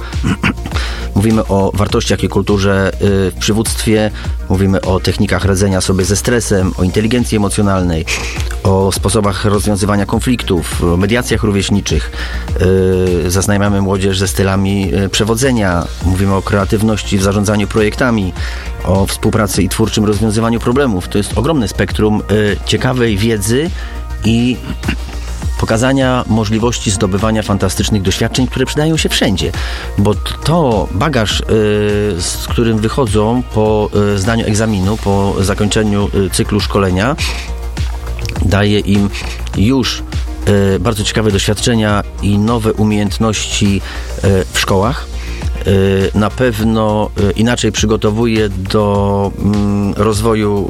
Mówimy o wartościach i kulturze w przywództwie, mówimy o technikach radzenia sobie ze stresem, o inteligencji emocjonalnej, o sposobach rozwiązywania konfliktów, o mediacjach rówieśniczych. Zaznajamiamy młodzież ze stylami przewodzenia, mówimy o kreatywności w zarządzaniu projektami, o współpracy i twórczym rozwiązywaniu problemów. To jest ogromne spektrum ciekawej wiedzy i pokazania możliwości zdobywania fantastycznych doświadczeń, które przydają się wszędzie. Bo to bagaż, y, z którym wychodzą po y, zdaniu egzaminu, po zakończeniu y, cyklu szkolenia, daje im już y, bardzo ciekawe doświadczenia i nowe umiejętności y, w szkołach. Y, na pewno y, inaczej przygotowuje do y, rozwoju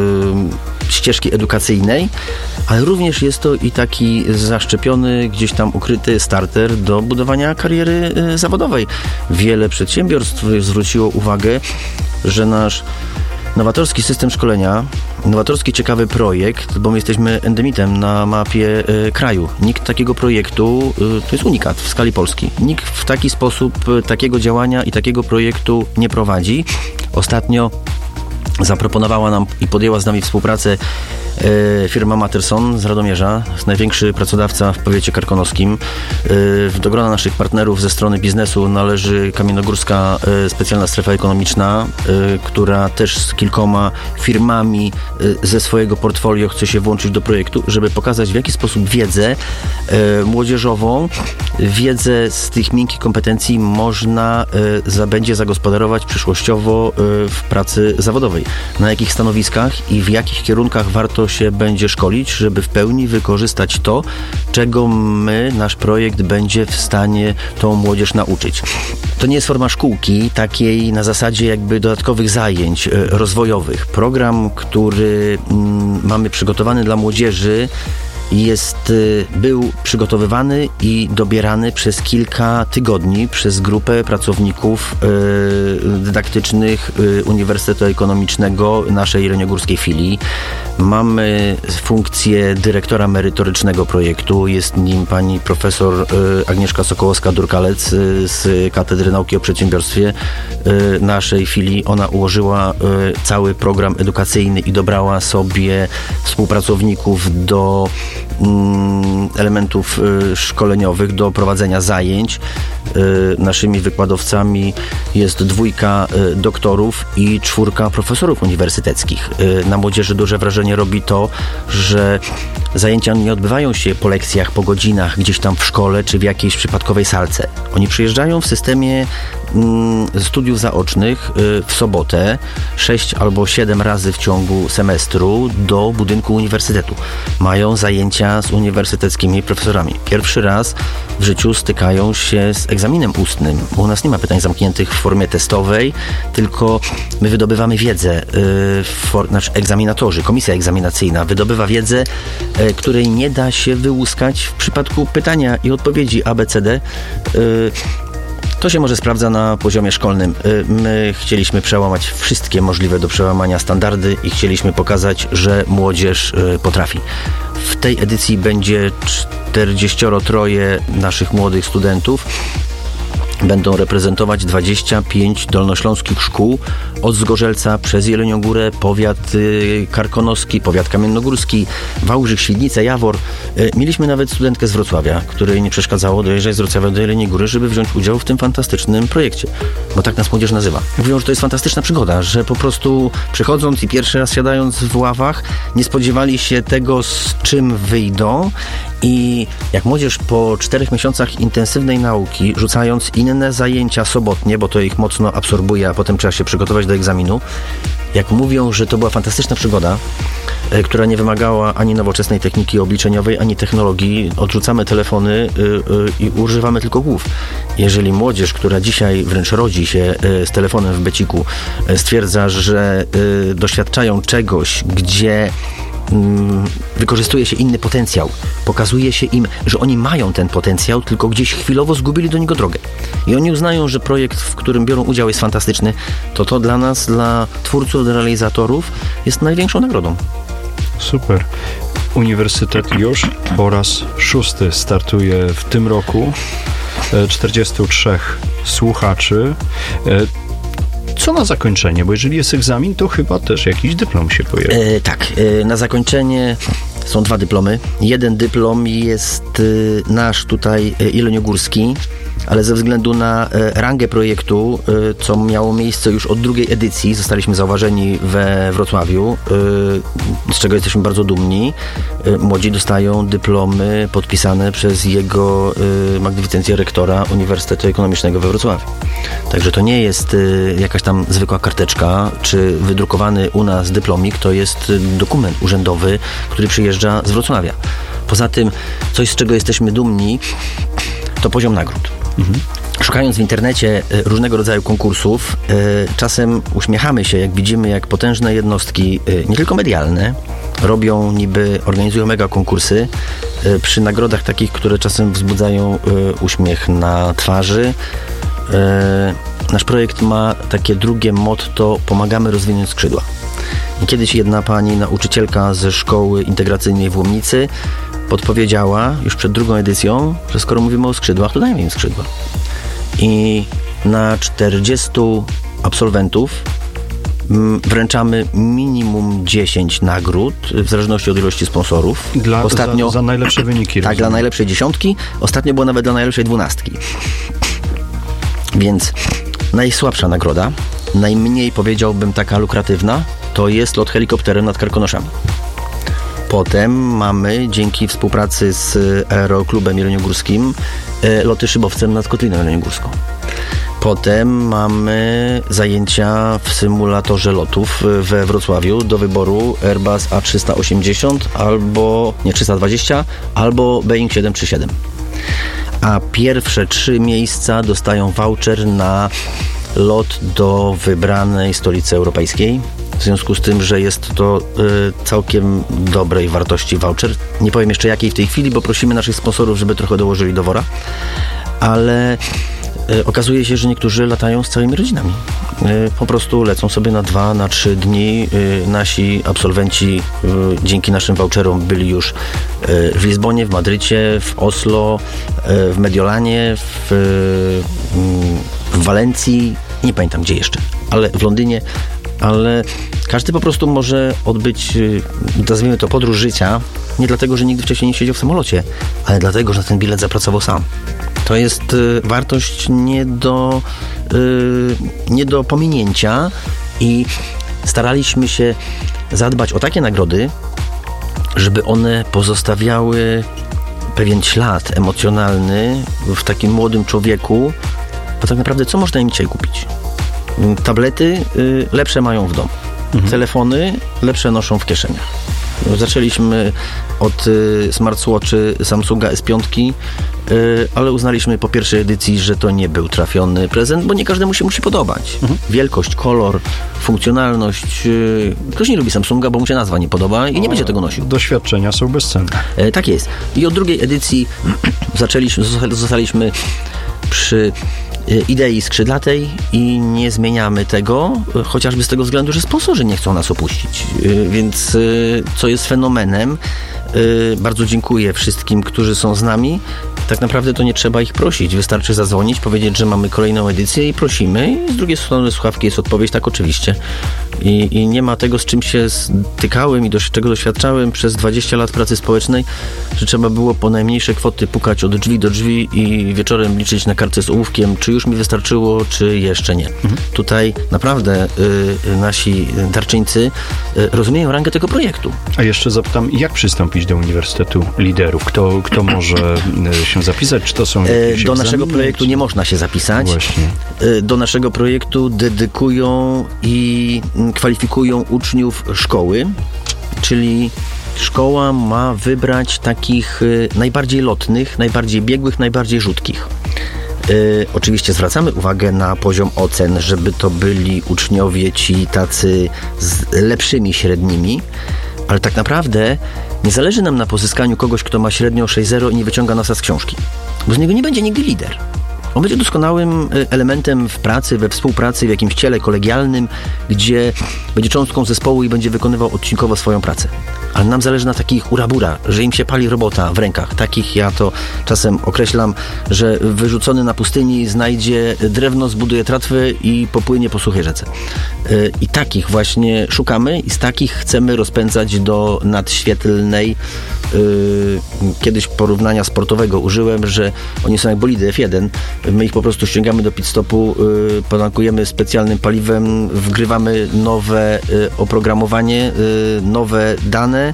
y, ścieżki edukacyjnej, ale również jest to i taki zaszczepiony, gdzieś tam ukryty starter do budowania kariery y, zawodowej. Wiele przedsiębiorstw zwróciło uwagę, że nasz nowatorski system szkolenia, nowatorski ciekawy projekt, bo my jesteśmy endemitem na mapie y, kraju. Nikt takiego projektu, y, to jest unikat w skali Polski. Nikt w taki sposób y, takiego działania i takiego projektu nie prowadzi. Ostatnio zaproponowała nam i podjęła z nami współpracę e, firma Matterson z Radomierza, największy pracodawca w powiecie karkonoskim. E, do grona naszych partnerów ze strony biznesu należy Kamiennogórska e, Specjalna Strefa Ekonomiczna, e, która też z kilkoma firmami e, ze swojego portfolio chce się włączyć do projektu, żeby pokazać, w jaki sposób wiedzę e, młodzieżową, wiedzę z tych miękkich kompetencji można e, za, będzie zagospodarować przyszłościowo e, w pracy zawodowej. Na jakich stanowiskach i w jakich kierunkach warto się będzie szkolić, żeby w pełni wykorzystać to, czego my, nasz projekt będzie w stanie tą młodzież nauczyć. To nie jest forma szkółki, takiej na zasadzie jakby dodatkowych zajęć rozwojowych. Program, który mm, mamy przygotowany dla młodzieży, jest, był przygotowywany i dobierany przez kilka tygodni przez grupę pracowników y, dydaktycznych y, Uniwersytetu Ekonomicznego naszej jeleniogórskiej filii. Mamy funkcję dyrektora merytorycznego projektu. Jest nim pani profesor y, Agnieszka Sokołowska-Durkalec y, z Katedry Nauki o Przedsiębiorstwie y, naszej filii. Ona ułożyła y, cały program edukacyjny i dobrała sobie współpracowników do mm, elementów y, szkoleniowych do prowadzenia zajęć. Y, naszymi wykładowcami jest dwójka y, doktorów i czwórka profesorów uniwersyteckich. Y, na młodzieży duże wrażenie robi to, że zajęcia nie odbywają się po lekcjach, po godzinach, gdzieś tam w szkole czy w jakiejś przypadkowej salce. Oni przyjeżdżają w systemie mm, studiów zaocznych y, w sobotę sześć albo siedem razy w ciągu semestru do budynku uniwersytetu. Mają zajęcia z uniwersyteckimi profesorami. Pierwszy raz w życiu stykają się z egzaminem ustnym. U nas nie ma pytań zamkniętych w formie testowej, tylko my wydobywamy wiedzę, y, for, znaczy egzaminatorzy, komisja egzaminacyjna wydobywa wiedzę, y, której nie da się wyłuskać w przypadku pytania i odpowiedzi A B C D. Y, To się może sprawdza na poziomie szkolnym. My chcieliśmy przełamać wszystkie możliwe do przełamania standardy i chcieliśmy pokazać, że młodzież potrafi. W tej edycji będzie czterdzieści trzy naszych młodych studentów. Będą reprezentować dwadzieścia pięć dolnośląskich szkół od Zgorzelca przez Jelenią Górę, powiat y, karkonoski, powiat kamiennogórski, Wałbrzych, Świdnica, Jawor. Y, mieliśmy nawet studentkę z Wrocławia, której nie przeszkadzało dojeżdżać z Wrocławia do Jeleniej Góry, żeby wziąć udział w tym fantastycznym projekcie. Bo tak nas młodzież nazywa. Mówią, że to jest fantastyczna przygoda, że po prostu przychodząc i pierwszy raz siadając w ławach, nie spodziewali się tego, z czym wyjdą. I jak młodzież po czterech miesiącach intensywnej nauki, rzucając inne zajęcia sobotnie, bo to ich mocno absorbuje, a potem trzeba się przygotować do egzaminu, jak mówią, że to była fantastyczna przygoda, e, która nie wymagała ani nowoczesnej techniki obliczeniowej, ani technologii, odrzucamy telefony y, y, i używamy tylko głów. Jeżeli młodzież, która dzisiaj wręcz rodzi się y, z telefonem w beciku, y, stwierdza, że y, doświadczają czegoś, gdzie wykorzystuje się inny potencjał. Pokazuje się im, że oni mają ten potencjał, tylko gdzieś chwilowo zgubili do niego drogę. I oni uznają, że projekt, w którym biorą udział, jest fantastyczny, to to dla nas, dla twórców, dla realizatorów jest największą nagrodą. Super. Uniwersytet już po raz szósty startuje w tym roku. czterdziestu trzech słuchaczy. Co na zakończenie? Bo jeżeli jest egzamin, to chyba też jakiś dyplom się pojawi. E, tak, e, na zakończenie są dwa dyplomy. Jeden dyplom jest e, nasz tutaj e, jeleniogórski, ale ze względu na e, rangę projektu, e, co miało miejsce już od drugiej edycji, zostaliśmy zauważeni we Wrocławiu, e, z czego jesteśmy bardzo dumni. E, młodzi dostają dyplomy podpisane przez jego e, magnificencję rektora Uniwersytetu Ekonomicznego we Wrocławiu. Także to nie jest e, jakaś tam zwykła karteczka, czy wydrukowany u nas dyplomik, to jest dokument urzędowy, który przyjeżdża z Wrocławia. Poza tym, coś z czego jesteśmy dumni, to poziom nagród. Mhm. Szukając w internecie różnego rodzaju konkursów, czasem uśmiechamy się, jak widzimy, jak potężne jednostki, nie tylko medialne, robią niby, organizują mega konkursy przy nagrodach takich, które czasem wzbudzają uśmiech na twarzy. Nasz projekt ma takie drugie motto: pomagamy rozwinąć skrzydła. I kiedyś jedna pani nauczycielka ze szkoły integracyjnej w Łomnicy podpowiedziała już przed drugą edycją, że skoro mówimy o skrzydłach, to dajmy im skrzydła. I na czterdziestu absolwentów wręczamy minimum dziesięć nagród, w zależności od ilości sponsorów. Dla, Ostatnio, za, za najlepsze wyniki. Tak, rozumiem. Dla najlepszej dziesiątki. Ostatnio było nawet dla najlepszej dwunastki. Więc najsłabsza nagroda, najmniej, powiedziałbym, taka lukratywna, to jest lot helikopterem nad Karkonoszami. Potem mamy, dzięki współpracy z Aeroklubem Jeleniogórskim, loty szybowcem nad Kotliną Jeleniogórską. Potem mamy zajęcia w symulatorze lotów we Wrocławiu, do wyboru Airbus A trzysta osiemdziesiąt albo, nie, trzysta dwadzieścia albo Boeing siedem trzy siedem. A pierwsze trzy miejsca dostają voucher na lot do wybranej stolicy europejskiej. W związku z tym, że jest to y, całkiem dobrej wartości voucher. Nie powiem jeszcze jakiej w tej chwili, bo prosimy naszych sponsorów, żeby trochę dołożyli do wora. Ale y, okazuje się, że niektórzy latają z całymi rodzinami. Y, po prostu lecą sobie na dwa, na trzy dni. Y, nasi absolwenci y, dzięki naszym voucherom byli już y, w Lizbonie, w Madrycie, w Oslo, y, w Mediolanie, w, y, w Walencji, nie pamiętam gdzie jeszcze, ale w Londynie. ale każdy po prostu może odbyć, nazwijmy to, podróż życia, nie dlatego, że nigdy wcześniej nie siedział w samolocie, ale dlatego, że na ten bilet zapracował sam. To jest y, wartość nie do, y, nie do pominięcia i staraliśmy się zadbać o takie nagrody, żeby one pozostawiały pewien ślad emocjonalny w takim młodym człowieku, bo tak naprawdę co można im dzisiaj kupić? Tablety y, lepsze mają w domu. Mhm. Telefony lepsze noszą w kieszeniach. Zaczęliśmy od y, smartwatchy Samsunga S pięć, y, ale uznaliśmy po pierwszej edycji, że to nie był trafiony prezent, bo nie każdemu się musi podobać. Mhm. Wielkość, kolor, funkcjonalność. Y, ktoś nie lubi Samsunga, bo mu się nazwa nie podoba i nie o, będzie tego nosił. Doświadczenia są bezcenne. Y, tak jest. I od drugiej edycji zaczęliśmy, zostaliśmy przy idei skrzydlatej i nie zmieniamy tego, chociażby z tego względu, że sponsorzy nie chcą nas opuścić. Więc co jest fenomenem, bardzo dziękuję wszystkim, którzy są z nami. Tak naprawdę to nie trzeba ich prosić. Wystarczy zadzwonić, powiedzieć, że mamy kolejną edycję i prosimy. I z drugiej strony słuchawki jest odpowiedź, tak oczywiście. I, i nie ma tego, z czym się stykałem i do czego doświadczałem przez dwadzieścia lat pracy społecznej, że trzeba było po najmniejsze kwoty pukać od drzwi do drzwi i wieczorem liczyć na kartce z ołówkiem, czy już mi wystarczyło, czy jeszcze nie. Mhm. Tutaj naprawdę y, nasi darczyńcy y, rozumieją rangę tego projektu. A jeszcze zapytam, jak przystąpić do Uniwersytetu Liderów? Kto, kto może się zapisać? Czy to są jakieś Do naszego egzaminy, projektu czy... nie można się zapisać. Właśnie. Do naszego projektu dedykują i kwalifikują uczniów szkoły, czyli szkoła ma wybrać takich najbardziej lotnych, najbardziej biegłych, najbardziej rzutkich. Yy, oczywiście zwracamy uwagę na poziom ocen, żeby to byli uczniowie ci tacy z lepszymi średnimi, ale tak naprawdę nie zależy nam na pozyskaniu kogoś, kto ma średnią sześć zero i nie wyciąga nosa z książki, bo z niego nie będzie nigdy lider. On będzie doskonałym elementem w pracy, we współpracy, w jakimś ciele kolegialnym, gdzie będzie cząstką zespołu i będzie wykonywał odcinkowo swoją pracę. Ale nam zależy na takich urabura, że im się pali robota w rękach. Takich ja to czasem określam, że wyrzucony na pustyni znajdzie drewno, zbuduje tratwę i popłynie po suchej rzece. I takich właśnie szukamy i z takich chcemy rozpędzać do nadświetlnej. Kiedyś porównania sportowego użyłem, że oni są jak bolidy F jeden. My ich po prostu ściągamy do pit stopu, podankujemy specjalnym paliwem, wgrywamy nowe oprogramowanie, nowe dane,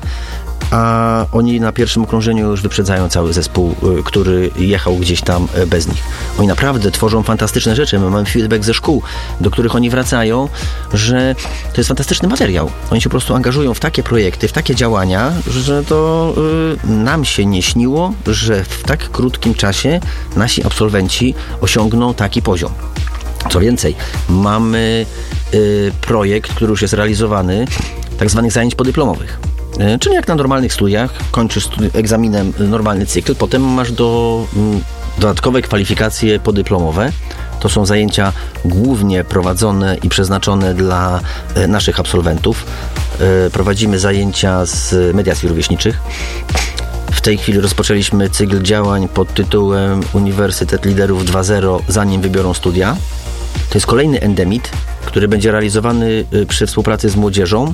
a oni na pierwszym okrążeniu już wyprzedzają cały zespół, który jechał gdzieś tam bez nich. Oni naprawdę tworzą fantastyczne rzeczy. My mamy feedback ze szkół, do których oni wracają, że to jest fantastyczny materiał. Oni się po prostu angażują w takie projekty, w takie działania, że to y, nam się nie śniło, że w tak krótkim czasie nasi absolwenci osiągną taki poziom. Co więcej, mamy y, projekt, który już jest realizowany, tak zwanych zajęć podyplomowych. Czyli jak na normalnych studiach, kończysz studi- egzaminem normalny cykl, potem masz do, m, dodatkowe kwalifikacje podyplomowe. To są zajęcia głównie prowadzone i przeznaczone dla e, naszych absolwentów. E, prowadzimy zajęcia z mediacji rówieśniczych. W tej chwili rozpoczęliśmy cykl działań pod tytułem Uniwersytet Liderów dwa zero, zanim wybiorą studia. To jest kolejny endemit, który będzie realizowany przy współpracy z młodzieżą.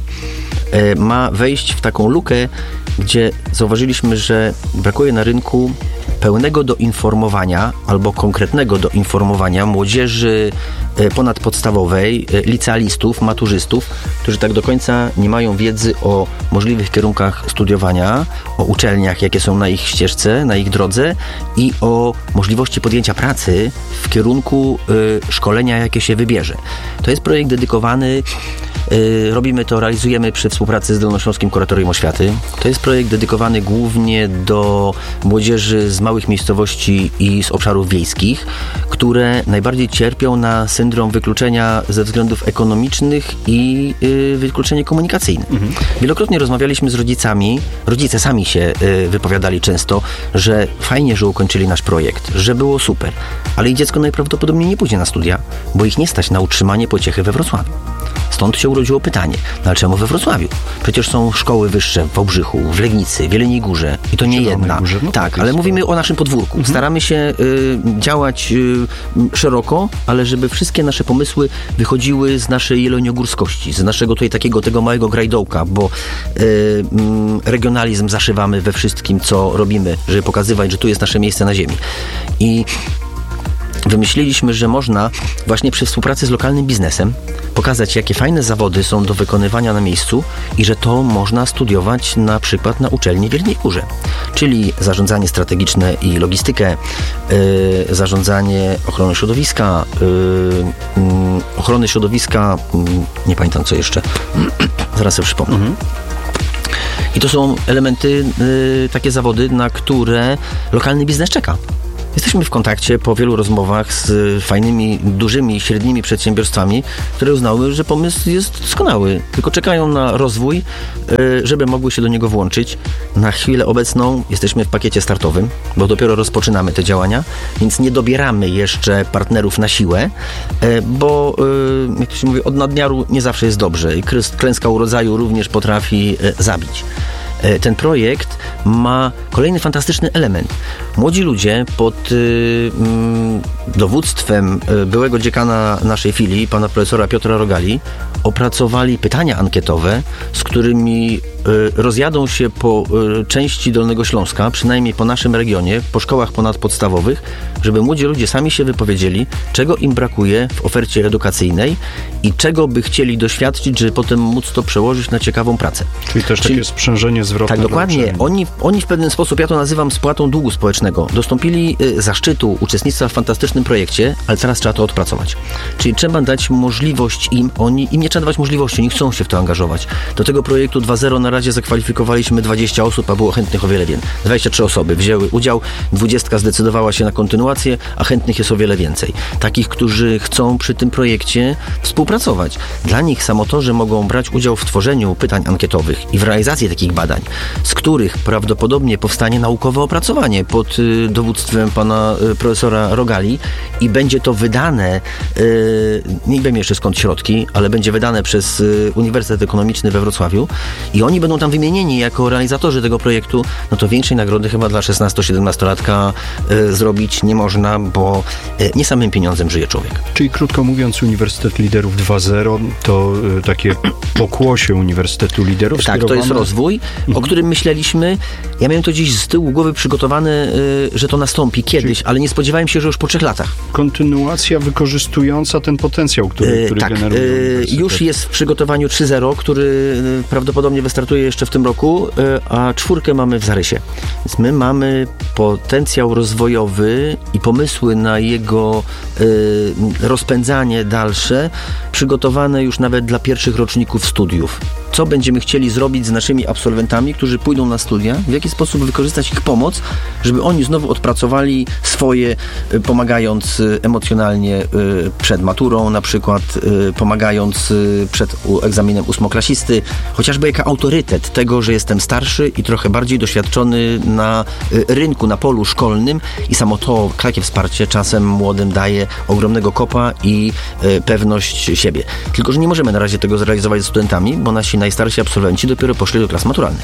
Ma wejść w taką lukę, gdzie zauważyliśmy, że brakuje na rynku pełnego doinformowania albo konkretnego doinformowania młodzieży ponadpodstawowej, licealistów, maturzystów, którzy tak do końca nie mają wiedzy o możliwych kierunkach studiowania, o uczelniach, jakie są na ich ścieżce, na ich drodze i o możliwości podjęcia pracy w kierunku y, szkolenia, jakie się wybierze. To jest projekt dedykowany, y, robimy to, realizujemy przy współpracy z Dolnośląskim Kuratorium Oświaty. To jest projekt dedykowany głównie do młodzieży z małych miejscowości i z obszarów wiejskich, które najbardziej cierpią na syndrom wykluczenia ze względów ekonomicznych i y, wykluczenie komunikacyjne. Mhm. Wielokrotnie rozmawialiśmy z rodzicami, rodzice sami się y, wypowiadali często, że fajnie, że ukończyli nasz projekt, że było super, ale ich dziecko najprawdopodobniej nie pójdzie na studia, bo ich nie stać na utrzymanie pociechy we Wrocławiu. Stąd się urodziło pytanie, no ale czemu we Wrocławiu? Przecież są szkoły wyższe w Wałbrzychu, w Legnicy, w Jeleniej Górze i to nie jedna. Górze, no tak, ale mówimy o naszym podwórku. Mhm. Staramy się y, działać y, szeroko, ale żeby wszystkie nasze pomysły wychodziły z naszej jeleniogórskości, z naszego tutaj takiego tego małego grajdołka, bo y, y, regionalizm zaszywamy we wszystkim, co robimy, żeby pokazywać, że tu jest nasze miejsce na ziemi. I wymyśliliśmy, że można właśnie przy współpracy z lokalnym biznesem pokazać, jakie fajne zawody są do wykonywania na miejscu i że to można studiować na przykład na uczelni w Jeleniej Górze. Czyli zarządzanie strategiczne i logistykę, yy, zarządzanie ochroną środowiska, yy, yy, ochrony środowiska, yy, nie pamiętam co jeszcze, zaraz sobie przypomnę. Mhm. I to są elementy, yy, takie zawody, na które lokalny biznes czeka. Jesteśmy w kontakcie po wielu rozmowach z fajnymi, dużymi, średnimi przedsiębiorstwami, które uznały, że pomysł jest doskonały, tylko czekają na rozwój, żeby mogły się do niego włączyć. Na chwilę obecną jesteśmy w pakiecie startowym, bo dopiero rozpoczynamy te działania, więc nie dobieramy jeszcze partnerów na siłę, bo jak to się mówi, od nadmiaru nie zawsze jest dobrze i klęska urodzaju również potrafi zabić. Ten projekt ma kolejny fantastyczny element. Młodzi ludzie pod y, mm, dowództwem y, byłego dziekana naszej filii, pana profesora Piotra Rogali, opracowali pytania ankietowe, z którymi y, rozjadą się po y, części Dolnego Śląska, przynajmniej po naszym regionie, po szkołach ponadpodstawowych, żeby młodzi ludzie sami się wypowiedzieli, czego im brakuje w ofercie edukacyjnej i czego by chcieli doświadczyć, żeby potem móc to przełożyć na ciekawą pracę. Czyli też Czyli, takie sprzężenie zwrotne. Tak, dokładnie. Oni, oni w pewien sposób, ja to nazywam spłatą długu społecznego, dostąpili y, zaszczytu uczestnictwa w fantastycznym projekcie, ale teraz trzeba to odpracować. Czyli trzeba dać możliwość im, oni, im nie trzeba dawać możliwości, oni chcą się w to angażować. Do tego projektu dwa zero na razie zakwalifikowaliśmy dwadzieścia osób, a było chętnych o wiele więcej. dwadzieścia trzy osoby wzięły udział, dwudziestka zdecydowała się na kontynuację, a chętnych jest o wiele więcej. Takich, którzy chcą przy tym projekcie współpracować. Dla nich samo to, że mogą brać udział w tworzeniu pytań ankietowych i w realizacji takich badań, z których prawdopodobnie powstanie naukowe opracowanie pod y, dowództwem pana y, profesora Rogali i będzie to wydane, y, nie wiem jeszcze skąd środki, ale będzie wydane przez y, Uniwersytet Ekonomiczny we Wrocławiu i oni będą tam wymienieni jako realizatorzy tego projektu, no to większej nagrody chyba dla szesnasto-siedemnastolatka y, zrobić nie można, bo y, nie samym pieniądzem żyje człowiek. Czyli krótko mówiąc, Uniwersytet Liderów dwa zero to y, takie pokłosie Uniwersytetu Liderów. Tak, skierowane... to jest rozwój, mhm. o którym myśleliśmy. Ja miałem to gdzieś z tyłu głowy przygotowane, y, że to nastąpi kiedyś, Czyli ale nie spodziewałem się, że już po trzech latach. Kontynuacja wykorzystująca ten potencjał, który, y, który tak, generuje y, już jest w przygotowaniu trzy zero, który y, prawdopodobnie wystartuje jeszcze w tym roku, y, a czwórkę mamy w zarysie. Więc my mamy potencjał rozwojowy i pomysły na jego y, rozpędzanie dalsze, przygotowane już nawet dla pierwszych roczników studiów. Co będziemy chcieli zrobić z naszymi absolwentami, którzy pójdą na studia, w jaki sposób wykorzystać ich pomoc, żeby oni znowu odpracowali swoje, pomagając emocjonalnie przed maturą, na przykład pomagając przed egzaminem ósmoklasisty, chociażby jako autorytet tego, że jestem starszy i trochę bardziej doświadczony na rynku, na polu szkolnym i samo to, takie wsparcie czasem młodym daje ogromnego kopa i pewność siebie. Tylko że nie możemy na razie tego zrealizować z studentami, bo nasi najstarsi absolwenci dopiero poszli do klas maturalnych.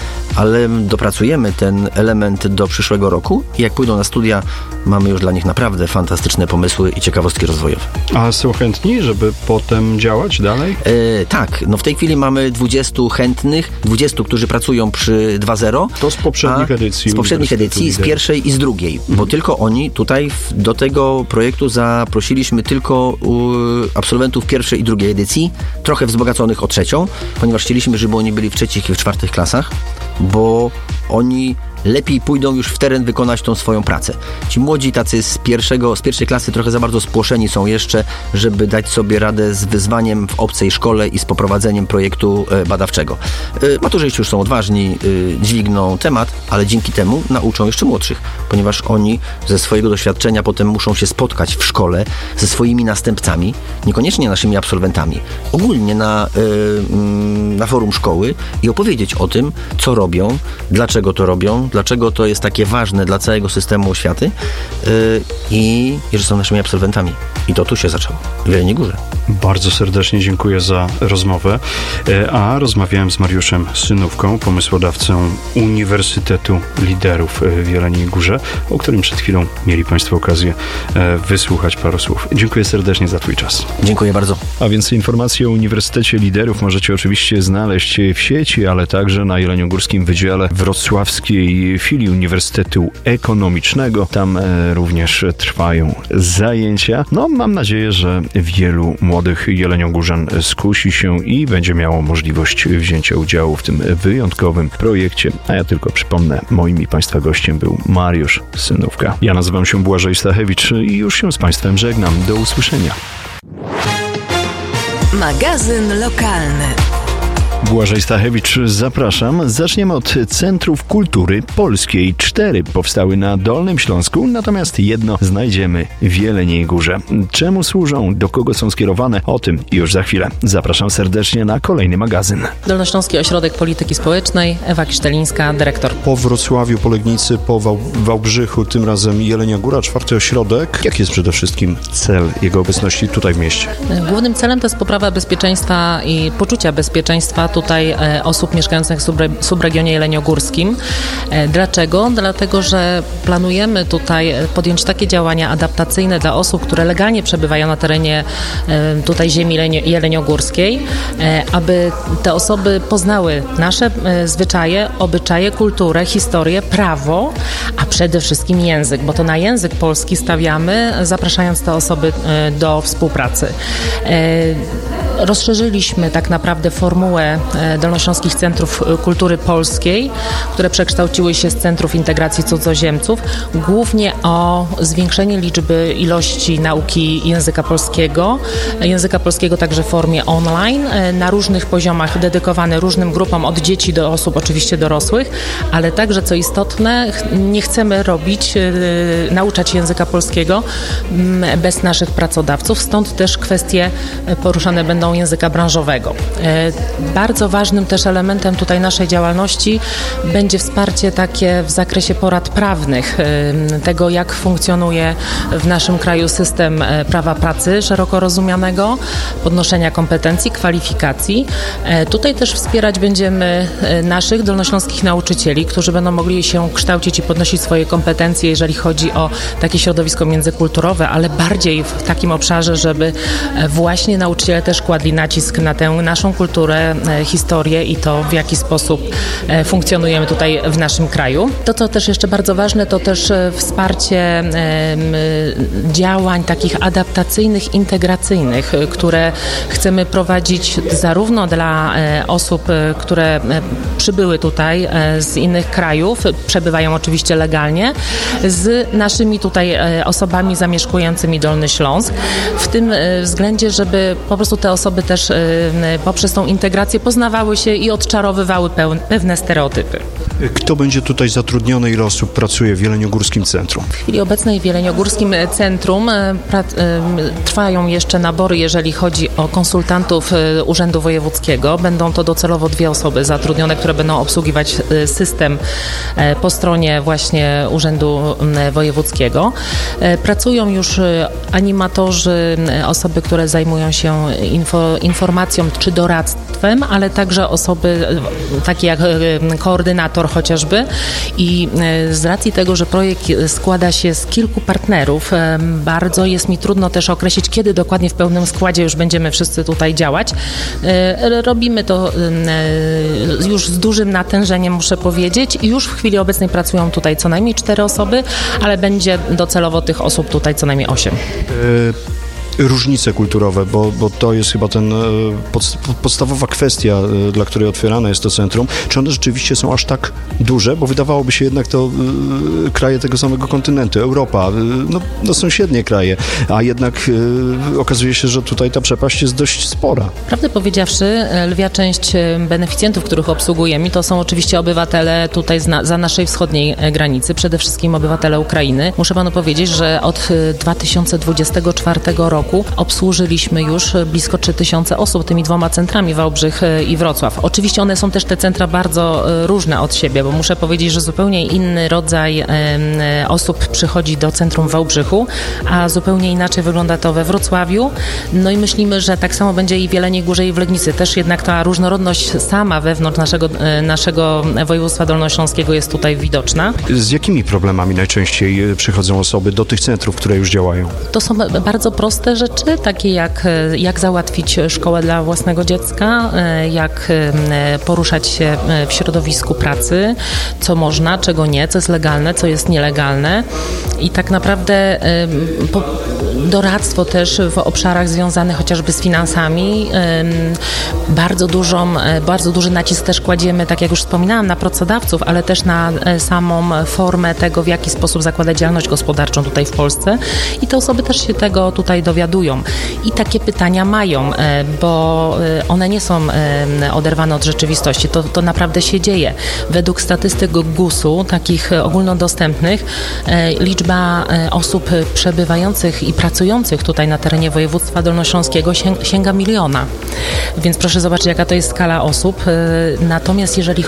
Ale dopracujemy ten element do przyszłego roku i jak pójdą na studia, mamy już dla nich naprawdę fantastyczne pomysły i ciekawostki rozwojowe. A są chętni, żeby potem działać dalej? E, tak, no w tej chwili mamy dwudziestu chętnych, dwudziestu, którzy pracują przy dwa zero. To z poprzednich edycji. Z poprzednich edycji, z pierwszej i z drugiej, mhm. bo tylko oni tutaj w, do tego projektu zaprosiliśmy tylko u, absolwentów pierwszej i drugiej edycji, trochę wzbogaconych o trzecią, ponieważ chcieliśmy, żeby oni byli w trzecich i w czwartych klasach, bo oni lepiej pójdą już w teren wykonać tą swoją pracę. Ci młodzi tacy z pierwszego, z pierwszej klasy trochę za bardzo spłoszeni są jeszcze, żeby dać sobie radę z wyzwaniem w obcej szkole i z poprowadzeniem projektu badawczego. Maturzyści już są odważni, dźwigną temat, ale dzięki temu nauczą jeszcze młodszych, ponieważ oni ze swojego doświadczenia potem muszą się spotkać w szkole ze swoimi następcami, niekoniecznie naszymi absolwentami, ogólnie na, na forum szkoły i opowiedzieć o tym, co robią, dlaczego to robią, dlaczego to jest takie ważne dla całego systemu oświaty i, i że są naszymi absolwentami. I to tu się zaczęło, w Jeleniej Górze. Bardzo serdecznie dziękuję za rozmowę, a rozmawiałem z Mariuszem Synówką, pomysłodawcą Uniwersytetu Liderów w Jeleniej Górze, o którym przed chwilą mieli Państwo okazję wysłuchać paru słów. Dziękuję serdecznie za Twój czas. Dziękuję bardzo. A więcej informacji o Uniwersytecie Liderów możecie oczywiście znaleźć w sieci, ale także na Jeleniogórskim Wydziale Wrocławskiej filii Uniwersytetu Ekonomicznego. Tam również trwają zajęcia. No, mam nadzieję, że wielu młodych jeleniogórzan skusi się i będzie miało możliwość wzięcia udziału w tym wyjątkowym projekcie. A ja tylko przypomnę, moim i Państwa gościem był Mariusz Synówka. Ja nazywam się Błażej Stachewicz i już się z Państwem żegnam. Do usłyszenia. Magazyn lokalny. Błażej Stachewicz, zapraszam. Zaczniemy od Centrów Kultury Polskiej. Cztery powstały na Dolnym Śląsku, natomiast jedno znajdziemy w Jeleniej Górze. Czemu służą, do kogo są skierowane? O tym już za chwilę. Zapraszam serdecznie na kolejny magazyn. Dolnośląski Ośrodek Polityki Społecznej, Ewa Kisztelińska, dyrektor. Po Wrocławiu, po Legnicy, po Wał- Wałbrzychu, tym razem Jelenia Góra, czwarty ośrodek. Jaki jest przede wszystkim cel jego obecności tutaj w mieście? Głównym celem to jest poprawa bezpieczeństwa i poczucia bezpieczeństwa tutaj e, osób mieszkających w subre, subregionie jeleniogórskim. E, dlaczego? Dlatego, że planujemy tutaj podjąć takie działania adaptacyjne dla osób, które legalnie przebywają na terenie e, tutaj ziemi jeleni- jeleniogórskiej, e, aby te osoby poznały nasze e, zwyczaje, obyczaje, kulturę, historię, prawo, a przede wszystkim język, bo to na język polski stawiamy, zapraszając te osoby e, do współpracy. E, rozszerzyliśmy tak naprawdę formułę Dolnośląskich Centrów Kultury Polskiej, które przekształciły się z Centrów Integracji Cudzoziemców, głównie o zwiększenie liczby ilości nauki języka polskiego, języka polskiego także w formie online, na różnych poziomach, dedykowane różnym grupom, od dzieci do osób oczywiście dorosłych, ale także, co istotne, nie chcemy robić, nauczać języka polskiego bez naszych pracodawców, stąd też kwestie poruszane będą języka branżowego. Bardzo ważnym też elementem tutaj naszej działalności będzie wsparcie takie w zakresie porad prawnych, tego jak funkcjonuje w naszym kraju system prawa pracy szeroko rozumianego, podnoszenia kompetencji, kwalifikacji. Tutaj też wspierać będziemy naszych dolnośląskich nauczycieli, którzy będą mogli się kształcić i podnosić swoje kompetencje, jeżeli chodzi o takie środowisko międzykulturowe, ale bardziej w takim obszarze, żeby właśnie nauczyciele też kładli nacisk na tę naszą kulturę, historię i to, w jaki sposób funkcjonujemy tutaj w naszym kraju. To, co też jeszcze bardzo ważne, to też wsparcie działań takich adaptacyjnych, integracyjnych, które chcemy prowadzić zarówno dla osób, które przybyły tutaj z innych krajów, przebywają oczywiście legalnie, z naszymi tutaj osobami zamieszkującymi Dolny Śląsk. W tym względzie, żeby po prostu te osoby też poprzez tą integrację poznawały się i odczarowywały pewne stereotypy. Kto będzie tutaj zatrudniony, ile osób pracuje w Jeleniogórskim Centrum? W chwili obecnej w Jeleniogórskim Centrum trwają jeszcze nabory, jeżeli chodzi o konsultantów Urzędu Wojewódzkiego. Będą to docelowo dwie osoby zatrudnione, które będą obsługiwać system po stronie właśnie Urzędu Wojewódzkiego. Pracują już animatorzy, osoby, które zajmują się info, informacją czy doradztwem, ale także osoby takie jak koordynator chociażby i z racji tego, że projekt składa się z kilku partnerów, bardzo jest mi trudno też określić, kiedy dokładnie w pełnym składzie już będziemy wszyscy tutaj działać. Robimy to już z dużym natężeniem, muszę powiedzieć, i już w chwili obecnej pracują tutaj co najmniej cztery osoby, ale będzie docelowo tych osób tutaj co najmniej osiem. Różnice kulturowe, bo, bo to jest chyba ten pod, podstawowa kwestia, dla której otwierane jest to centrum. Czy one rzeczywiście są aż tak duże? Bo wydawałoby się jednak to y, kraje tego samego kontynentu, Europa, y, no, no sąsiednie kraje, a jednak y, okazuje się, że tutaj ta przepaść jest dość spora. Prawdę powiedziawszy, lwia część beneficjentów, których obsługujemy, to są oczywiście obywatele tutaj zna, za naszej wschodniej granicy, przede wszystkim obywatele Ukrainy. Muszę panu powiedzieć, że od dwa tysiące dwudziestego czwartego roku roku obsłużyliśmy już blisko trzy tysiące osób tymi dwoma centrami, Wałbrzych i Wrocław. Oczywiście one są też te centra bardzo różne od siebie, bo muszę powiedzieć, że zupełnie inny rodzaj osób przychodzi do centrum w Wałbrzychu, a zupełnie inaczej wygląda to we Wrocławiu. No i myślimy, że tak samo będzie i w Jeleniej Górze i w Legnicy. Też jednak ta różnorodność sama wewnątrz naszego, naszego województwa dolnośląskiego jest tutaj widoczna. Z jakimi problemami najczęściej przychodzą osoby do tych centrów, które już działają? To są bardzo proste rzeczy, takie jak, jak załatwić szkołę dla własnego dziecka, jak poruszać się w środowisku pracy, co można, czego nie, co jest legalne, co jest nielegalne. I tak naprawdę po, doradztwo też w obszarach związanych chociażby z finansami. Bardzo dużą, bardzo duży nacisk też kładziemy, tak jak już wspominałam, na pracodawców, ale też na samą formę tego, w jaki sposób zakładać działalność gospodarczą tutaj w Polsce. I te osoby też się tego tutaj dowiadują. I takie pytania mają, bo one nie są oderwane od rzeczywistości. To, to naprawdę się dzieje. Według statystyk gusu, takich ogólnodostępnych, liczba osób przebywających i pracujących tutaj na terenie województwa dolnośląskiego sięga miliona. Więc proszę zobaczyć, jaka to jest skala osób. Natomiast jeżeli